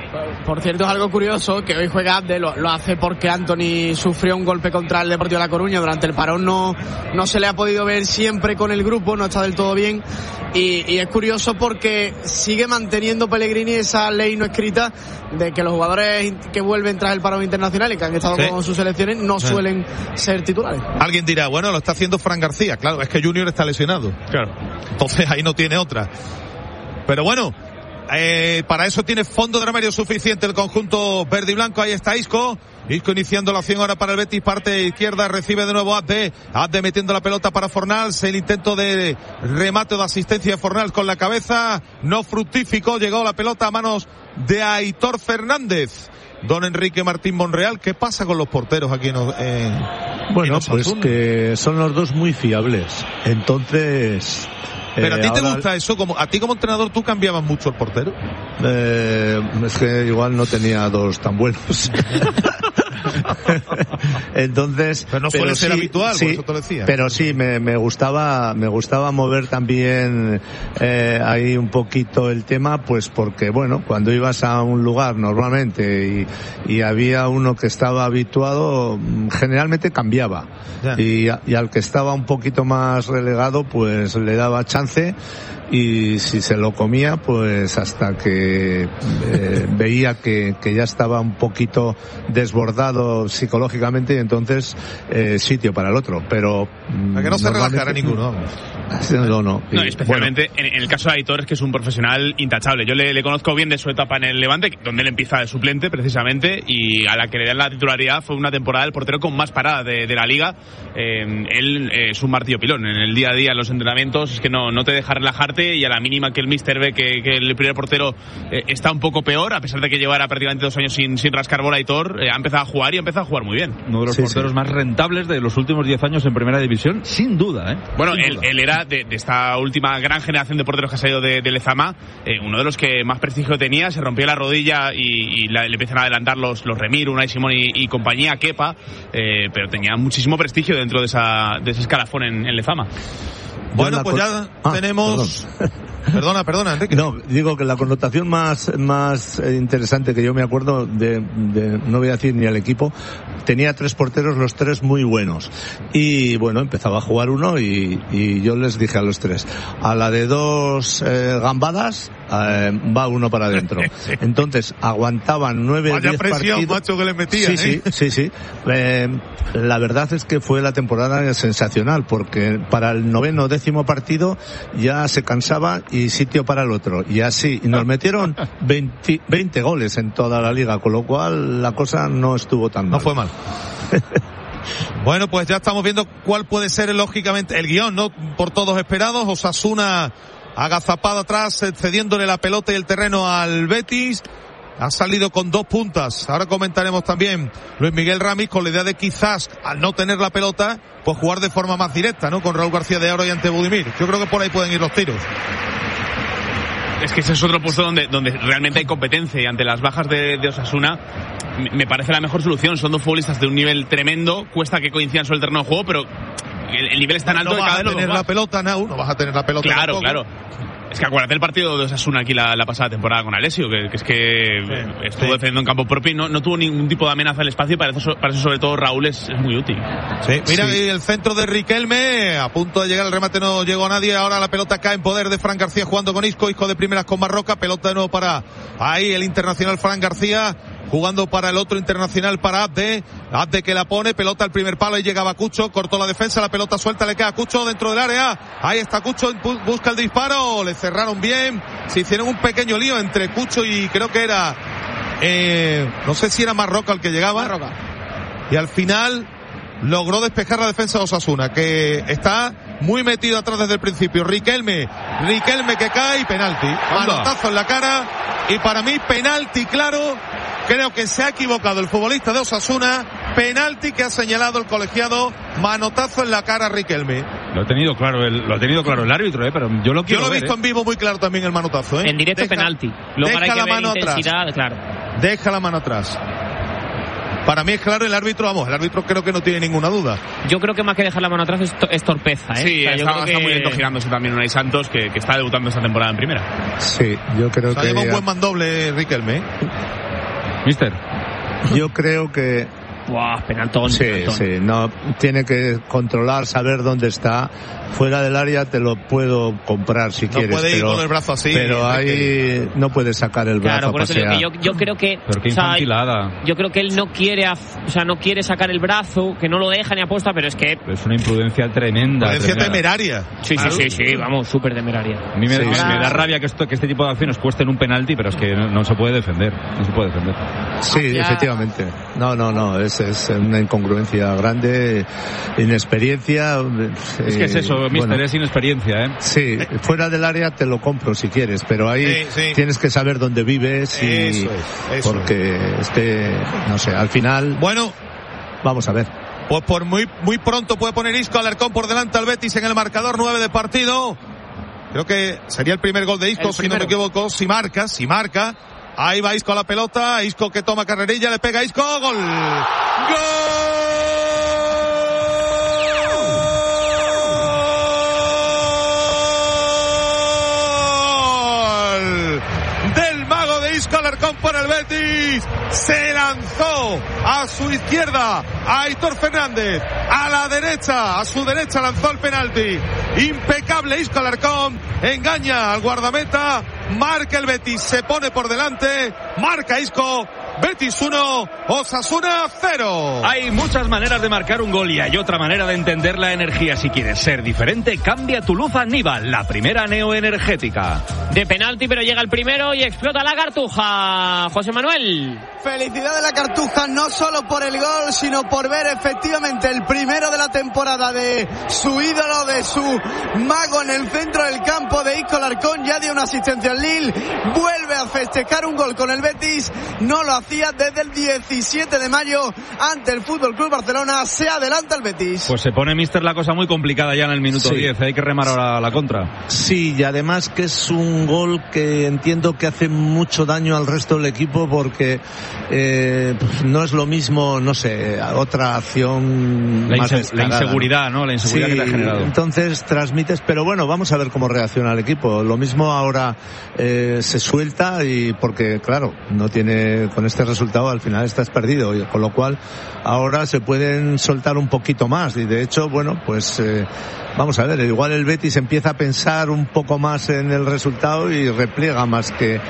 Por cierto, es algo curioso que hoy juega Abde, lo, lo hace porque Anthony sufrió un golpe contra el Deportivo de La Coruña. Durante el parón no, no se le ha podido ver siempre con el grupo, no está del todo bien. Y, y es curioso porque sigue manteniendo Pellegrini esa ley no escrita de que los jugadores que vuelven tras el parón internacional y que han estado sí. con sus selecciones no sí. suelen ser titulares. Alguien dirá, bueno, lo está haciendo Fran García. Claro, es que Junior está lesionado. Claro. Entonces ahí no tiene otra. Pero bueno, eh, para eso tiene fondo de armario suficiente el conjunto verde y blanco. Ahí está Isco. Isco iniciando la acción ahora para el Betis, parte izquierda, recibe de nuevo Abde. Abde metiendo la pelota para Fornals. El intento de remate o de asistencia de Fornals con la cabeza no fructificó. Llegó la pelota a manos de Aitor Fernández. Don Enrique Martín Monreal, ¿qué pasa con los porteros aquí en, en Bueno, en pues que son los dos muy fiables. Entonces... Pero a ti eh, te ahora... gusta eso, como a ti como entrenador, ¿tú cambiabas mucho el portero? Eh, es que igual no tenía dos tan buenos. Entonces, pero no suele pero ser sí, habitual, sí, por eso te lo decía. Pero sí, me, me gustaba, me gustaba mover también eh, ahí un poquito el tema, pues porque bueno, cuando ibas a un lugar normalmente y, y había uno que estaba habituado, generalmente cambiaba. Y, y al que estaba un poquito más relegado, pues le daba chance. Y si se lo comía, pues hasta que eh, veía que, que ya estaba un poquito desbordado psicológicamente, y entonces eh, sitio para el otro. Pero a que no se relajara ninguno. No, no. No, especialmente bueno. en, en el caso de Aitor, es que es un profesional intachable. Yo le, le conozco bien de su etapa en el Levante, donde él empieza de suplente precisamente, y a la que le dan la titularidad fue una temporada del portero con más paradas de, de la liga. Eh, él eh, es un martillo pilón en el día a día, en los entrenamientos, es que no, no te deja relajarte, y a la mínima que el míster ve que, que el primer portero eh, está un poco peor, a pesar de que llevara prácticamente dos años sin, sin rascar bola, Aitor eh, ha empezado a jugar y ha empezado a jugar muy bien. Uno de los sí, porteros sí. más rentables de los últimos diez años en primera división, sin duda, ¿eh? Bueno, sin él, duda. él era de, de esta última gran generación de porteros que ha salido de, de Lezama, eh, uno de los que más prestigio tenía. Se rompió la rodilla y, y la, le empiezan a adelantar los, los Remiro, Unai Simón y, y compañía, Kepa, eh, pero tenía muchísimo prestigio dentro de, esa, de ese escalafón en, en Lezama. Bueno, pues ya ah, tenemos... Perdón. Perdona, perdona, Enrique. No, digo que la connotación más, más interesante que yo me acuerdo de, de, no voy a decir ni al equipo, tenía tres porteros, los tres muy buenos. Y bueno, empezaba a jugar uno y, y yo les dije a los tres, a la de dos eh, gambadas, eh, va uno para adentro. Sí. Entonces, aguantaban nueve o diez presión, partidos. macho, que le metían, sí, ¿eh? sí, sí, sí. Eh, la verdad es que fue la temporada sensacional, porque para el noveno décimo partido ya se cansaba y sitio para el otro. Y así, nos metieron veinte, veinte goles en toda la liga, con lo cual la cosa no estuvo tan mal. No fue mal. Bueno, pues ya estamos viendo cuál puede ser, lógicamente, el guión, ¿no? Por todos esperados. Osasuna agazapado atrás, cediéndole la pelota y el terreno al Betis. Ha salido con dos puntas. Ahora comentaremos también Luis Miguel Ramis con la idea de quizás, al no tener la pelota, pues jugar de forma más directa, ¿no? Con Raúl García de Oro y ante Budimir. Yo creo que por ahí pueden ir los tiros. Es que ese es otro puesto donde, donde realmente hay competencia, y ante las bajas de, de Osasuna me parece la mejor solución. Son dos futbolistas de un nivel tremendo, cuesta que coincidan sobre el terreno de juego, pero el, el nivel es tan alto no que cada vez vez no vas a tener la pelota, no, no vas a tener la pelota. Claro, tampoco. claro. Es que acuérdate el partido de Osasuna aquí la, la pasada temporada con Alessio, que, que es que sí, estuvo sí. defendiendo en campo propio y no, no tuvo ningún tipo de amenaza al espacio, y para eso, para eso sobre todo Raúl es, es muy útil. Sí, mira sí. el centro de Riquelme, a punto de llegar el remate, no llegó a nadie. Ahora la pelota cae en poder de Fran García jugando con Isco, Isco de primeras con Marroca, pelota de nuevo para ahí el internacional Fran García, jugando para el otro internacional, para Abde, Abde que la pone, pelota al primer palo y llegaba Cucho, cortó la defensa, la pelota suelta, le queda a Cucho dentro del área, ahí está Cucho, busca el disparo, le cerraron bien, se hicieron un pequeño lío entre Cucho y creo que era, eh, no sé si era Marroca el que llegaba, Marroca. Y al final logró despejar la defensa de Osasuna, que está muy metido atrás desde el principio. Riquelme, Riquelme que cae y penalti, manotazo en la cara, y para mí penalti claro. Creo que se ha equivocado el futbolista de Osasuna. Penalti que ha señalado el colegiado. Manotazo en la cara a Riquelme. Lo ha tenido claro el, lo ha tenido claro el árbitro, eh, pero yo lo quiero Yo lo he ver, visto eh. en vivo muy claro también el manotazo, eh. En directo deja, penalti. Luego deja hay que la ver mano intensidad, atrás. Claro. Deja la mano atrás. Para mí es claro el árbitro, vamos, el árbitro creo que no tiene ninguna duda. Yo creo que más que dejar la mano atrás es, to- es torpeza, ¿eh? Sí, o sea, está, yo creo está que... muy lento girándose también Unai Santos, que, que está debutando esta temporada en primera. Sí, yo creo o sea, que... lleva un buen mandoble Riquelme, ¿eh? Mister. Yo creo que Buah, penaltón. Sí, penaltón. sí, no, tiene que controlar, saber dónde está. Fuera del área te lo puedo comprar si no quieres. puede ir pero, con el brazo así. Pero ahí no puede sacar el brazo Claro, por a eso digo pasear. que yo, yo creo que... Pero qué o sea, infantilada. yo creo que él no quiere, o sea, no quiere sacar el brazo, que no lo deja ni aposta, pero es que... Es una imprudencia tremenda. Imprudencia tremenda. temeraria. Sí, Claro. sí, sí, sí, vamos, súper temeraria. A mí me, Sí, me- sí. me da rabia que, esto, que este tipo de acciones cuesten un penalti, pero es que no, no se puede defender. No se puede defender. Sí, Hacia- efectivamente. No, no, no, es, es una incongruencia grande, inexperiencia. Es que es eso, eh, mister, bueno, es inexperiencia, ¿eh? Sí, fuera del área te lo compro si quieres, pero ahí Sí, sí. tienes que saber dónde vives y Eso es, eso porque es que, no sé, al final Bueno, vamos a ver. pues por muy, muy pronto puede poner Isco Alarcón por delante al Betis en el marcador, nueve de partido. Creo que sería el primer gol de Isco, El si no me primero. equivoco, si marca, si marca. Ahí va Isco a la pelota, Isco que toma carrerilla, le pega a Isco, gol. ¡Gol! Del mago de Isco Alarcón por el Betis. Se lanzó a su izquierda a Aitor Fernández, a la derecha, a su derecha lanzó el penalti. Impecable Isco Alarcón, engaña al guardameta, marca el Betis, se pone por delante, marca Isco. Betis uno, Osasuna cero. Hay muchas maneras de marcar un gol y hay otra manera de entender la energía. Si quieres ser diferente, cambia tu luz a Nival, la primera neoenergética. De penalti, pero llega el primero y explota la cartuja. José Manuel. Felicidad de la Cartuja, no solo por el gol, sino por ver efectivamente el primero de la temporada de su ídolo, de su mago en el centro del campo de Isco Alarcón. Ya dio una asistencia al Lille, vuelve a festejar un gol con el Betis, no lo hacía desde el diecisiete de mayo ante el F C Barcelona. Se adelanta el Betis. Pues se pone, mister, la cosa muy complicada ya en el minuto Sí. diez. Hay que remar ahora a la contra. Sí, y además que es un gol que entiendo que hace mucho daño al resto del equipo porque eh, no es lo mismo, no sé, otra acción La, más inse- la descarada, inseguridad, ¿no? La inseguridad Sí, que te ha generado. entonces transmites, pero bueno, vamos a ver cómo reacciona el equipo. Lo mismo ahora eh, se suelta y porque, claro, no tiene, con este resultado al final estás perdido, y con lo cual ahora se pueden soltar un poquito más y de hecho, bueno, pues eh, vamos a ver, igual el Betis empieza a pensar un poco más en el resultado y repliega más que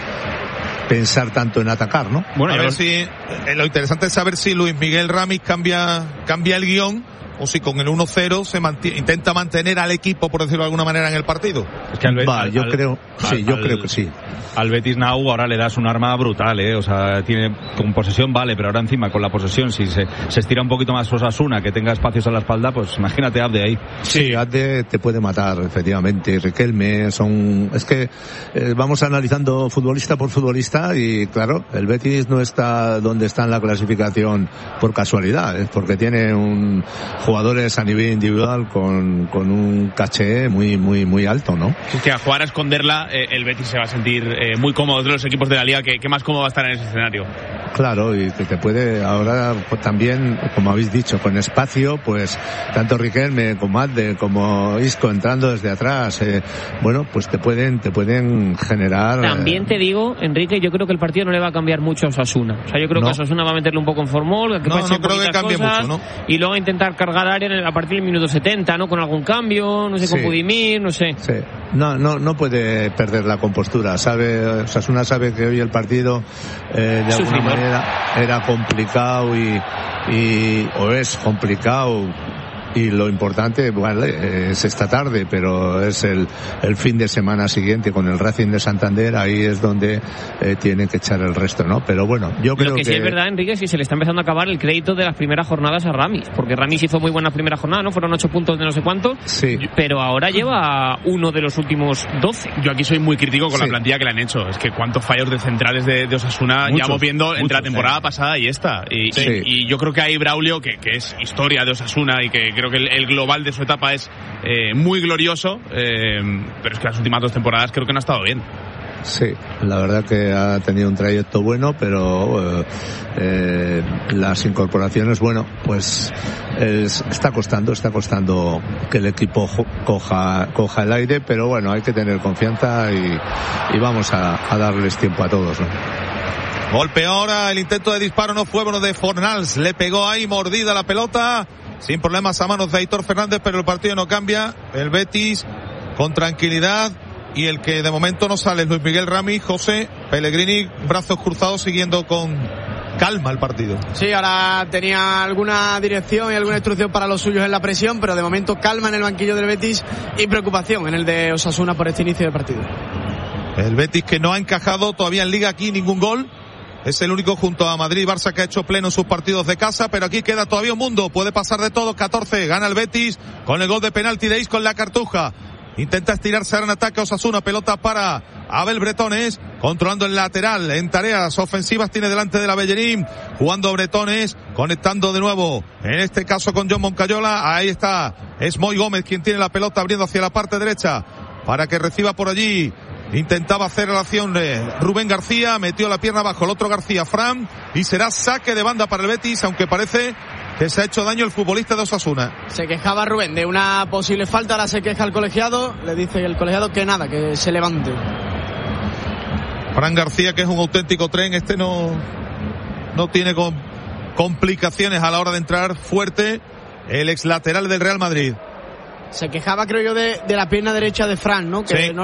pensar tanto en atacar, ¿no? Bueno, a ver si eh, lo interesante es saber si Luis Miguel Ramis cambia cambia el guión o si con el uno cero se manti- intenta mantener al equipo, por decirlo de alguna manera, en el partido. Es que al Betis, Va, yo creo, sí, yo creo que sí. Al Betis Nau ahora le das un arma brutal, ¿eh? O sea, tiene con posesión vale, pero ahora encima con la posesión, si se, se estira un poquito más Osasuna, que tenga espacios a la espalda, pues imagínate Abde ahí. Sí, Abde te puede matar, efectivamente. Riquelme, son, es que eh, vamos analizando futbolista por futbolista y claro, el Betis no está donde está en la clasificación por casualidad, es porque tiene un jugadores a nivel individual con, con un caché muy, muy, muy alto, ¿no? Es que a jugar a esconderla, eh, el Betis se va a sentir eh, muy cómodo de los equipos de la liga, que, que más cómodo va a estar en ese escenario. Claro, y que te puede ahora pues, también, como habéis dicho, con espacio, pues tanto Riquelme como Abde como Isco entrando desde atrás, eh, bueno, pues te pueden, te pueden generar. También te digo, Enrique, yo creo que el partido no le va a cambiar mucho a Osasuna. O sea, yo creo No. que Osasuna va a meterle un poco en formol, que No, pase no creo que poquitas cambie cosas, mucho, ¿no? y luego intentar cargar área en el- a partir del minuto setenta, ¿no? Con algún cambio, no sé, con Sí. Budimir, no sé. Sí. No, no, no puede perder la compostura. Sabe, Osasuna sabe que hoy el partido eh, de alguna Sufridor. manera era complicado y, y o es complicado. Y lo importante, bueno, es esta tarde, pero es el, el fin de semana siguiente con el Racing de Santander, ahí es donde eh, tiene que echar el resto, ¿no? Pero bueno, yo creo Lo que, que... sí es verdad, Enrique, es que se le está empezando a acabar el crédito de las primeras jornadas a Ramis, porque Ramis hizo muy buena primera jornada, ¿no? Fueron ocho puntos de no sé cuánto, Sí. pero ahora lleva uno de los últimos doce. Yo aquí soy muy crítico con Sí. la plantilla que le han hecho. Es que cuántos fallos de centrales de, de Osasuna Muchos, llevamos viendo entre la muchos, temporada sí. pasada y esta. Y, Sí. y, y yo creo que hay Braulio, que, que es historia de Osasuna y que creo que el, el global de su etapa es eh, muy glorioso, eh, pero es que las últimas dos temporadas creo que no ha estado bien. Sí, la verdad que ha tenido un trayecto bueno, pero eh, eh, las incorporaciones, bueno, pues es- está costando, está costando que el equipo jo- coja, coja el aire, pero bueno, hay que tener confianza y, y vamos a, a darles tiempo a todos, ¿no? Golpe ahora, el intento de disparo no fue bueno de Fornals, le pegó ahí mordida la pelota, sin problemas a manos de Aitor Fernández, pero el partido no cambia, el Betis con tranquilidad, y el que de momento no sale es Luis Miguel Rami. José Pellegrini, brazos cruzados, siguiendo con calma el partido. Sí, ahora tenía alguna dirección y alguna instrucción para los suyos en la presión, pero de momento calma en el banquillo del Betis y preocupación en el de Osasuna por este inicio de partido. El Betis que no ha encajado todavía en Liga aquí ningún gol. Es el único junto a Madrid y Barça que ha hecho pleno en sus partidos de casa, pero aquí queda todavía un mundo. Puede pasar de todo. catorce, gana el Betis con el gol de penalti de Isco en la Cartuja. Intenta estirarse ahora en ataque Osasuna, pelota para Abel Bretones, controlando el lateral, en tareas ofensivas tiene delante de la Bellerín, jugando Bretones, conectando de nuevo, en este caso con John Moncayola, ahí está, es Moy Gómez quien tiene la pelota abriendo hacia la parte derecha, para que reciba por allí, intentaba hacer la acción de Rubén García, metió la pierna abajo el otro García, Fran, y será saque de banda para el Betis, aunque parece que se ha hecho daño el futbolista de Osasuna. Se quejaba Rubén de una posible falta, ahora se queja el colegiado, le dice el colegiado que nada, que se levante. Fran García, que es un auténtico tren, este no, no tiene com, complicaciones a la hora de entrar, fuerte, el ex lateral del Real Madrid. Se quejaba, creo yo, de, de la pierna derecha de Fran, ¿no? Que sí. no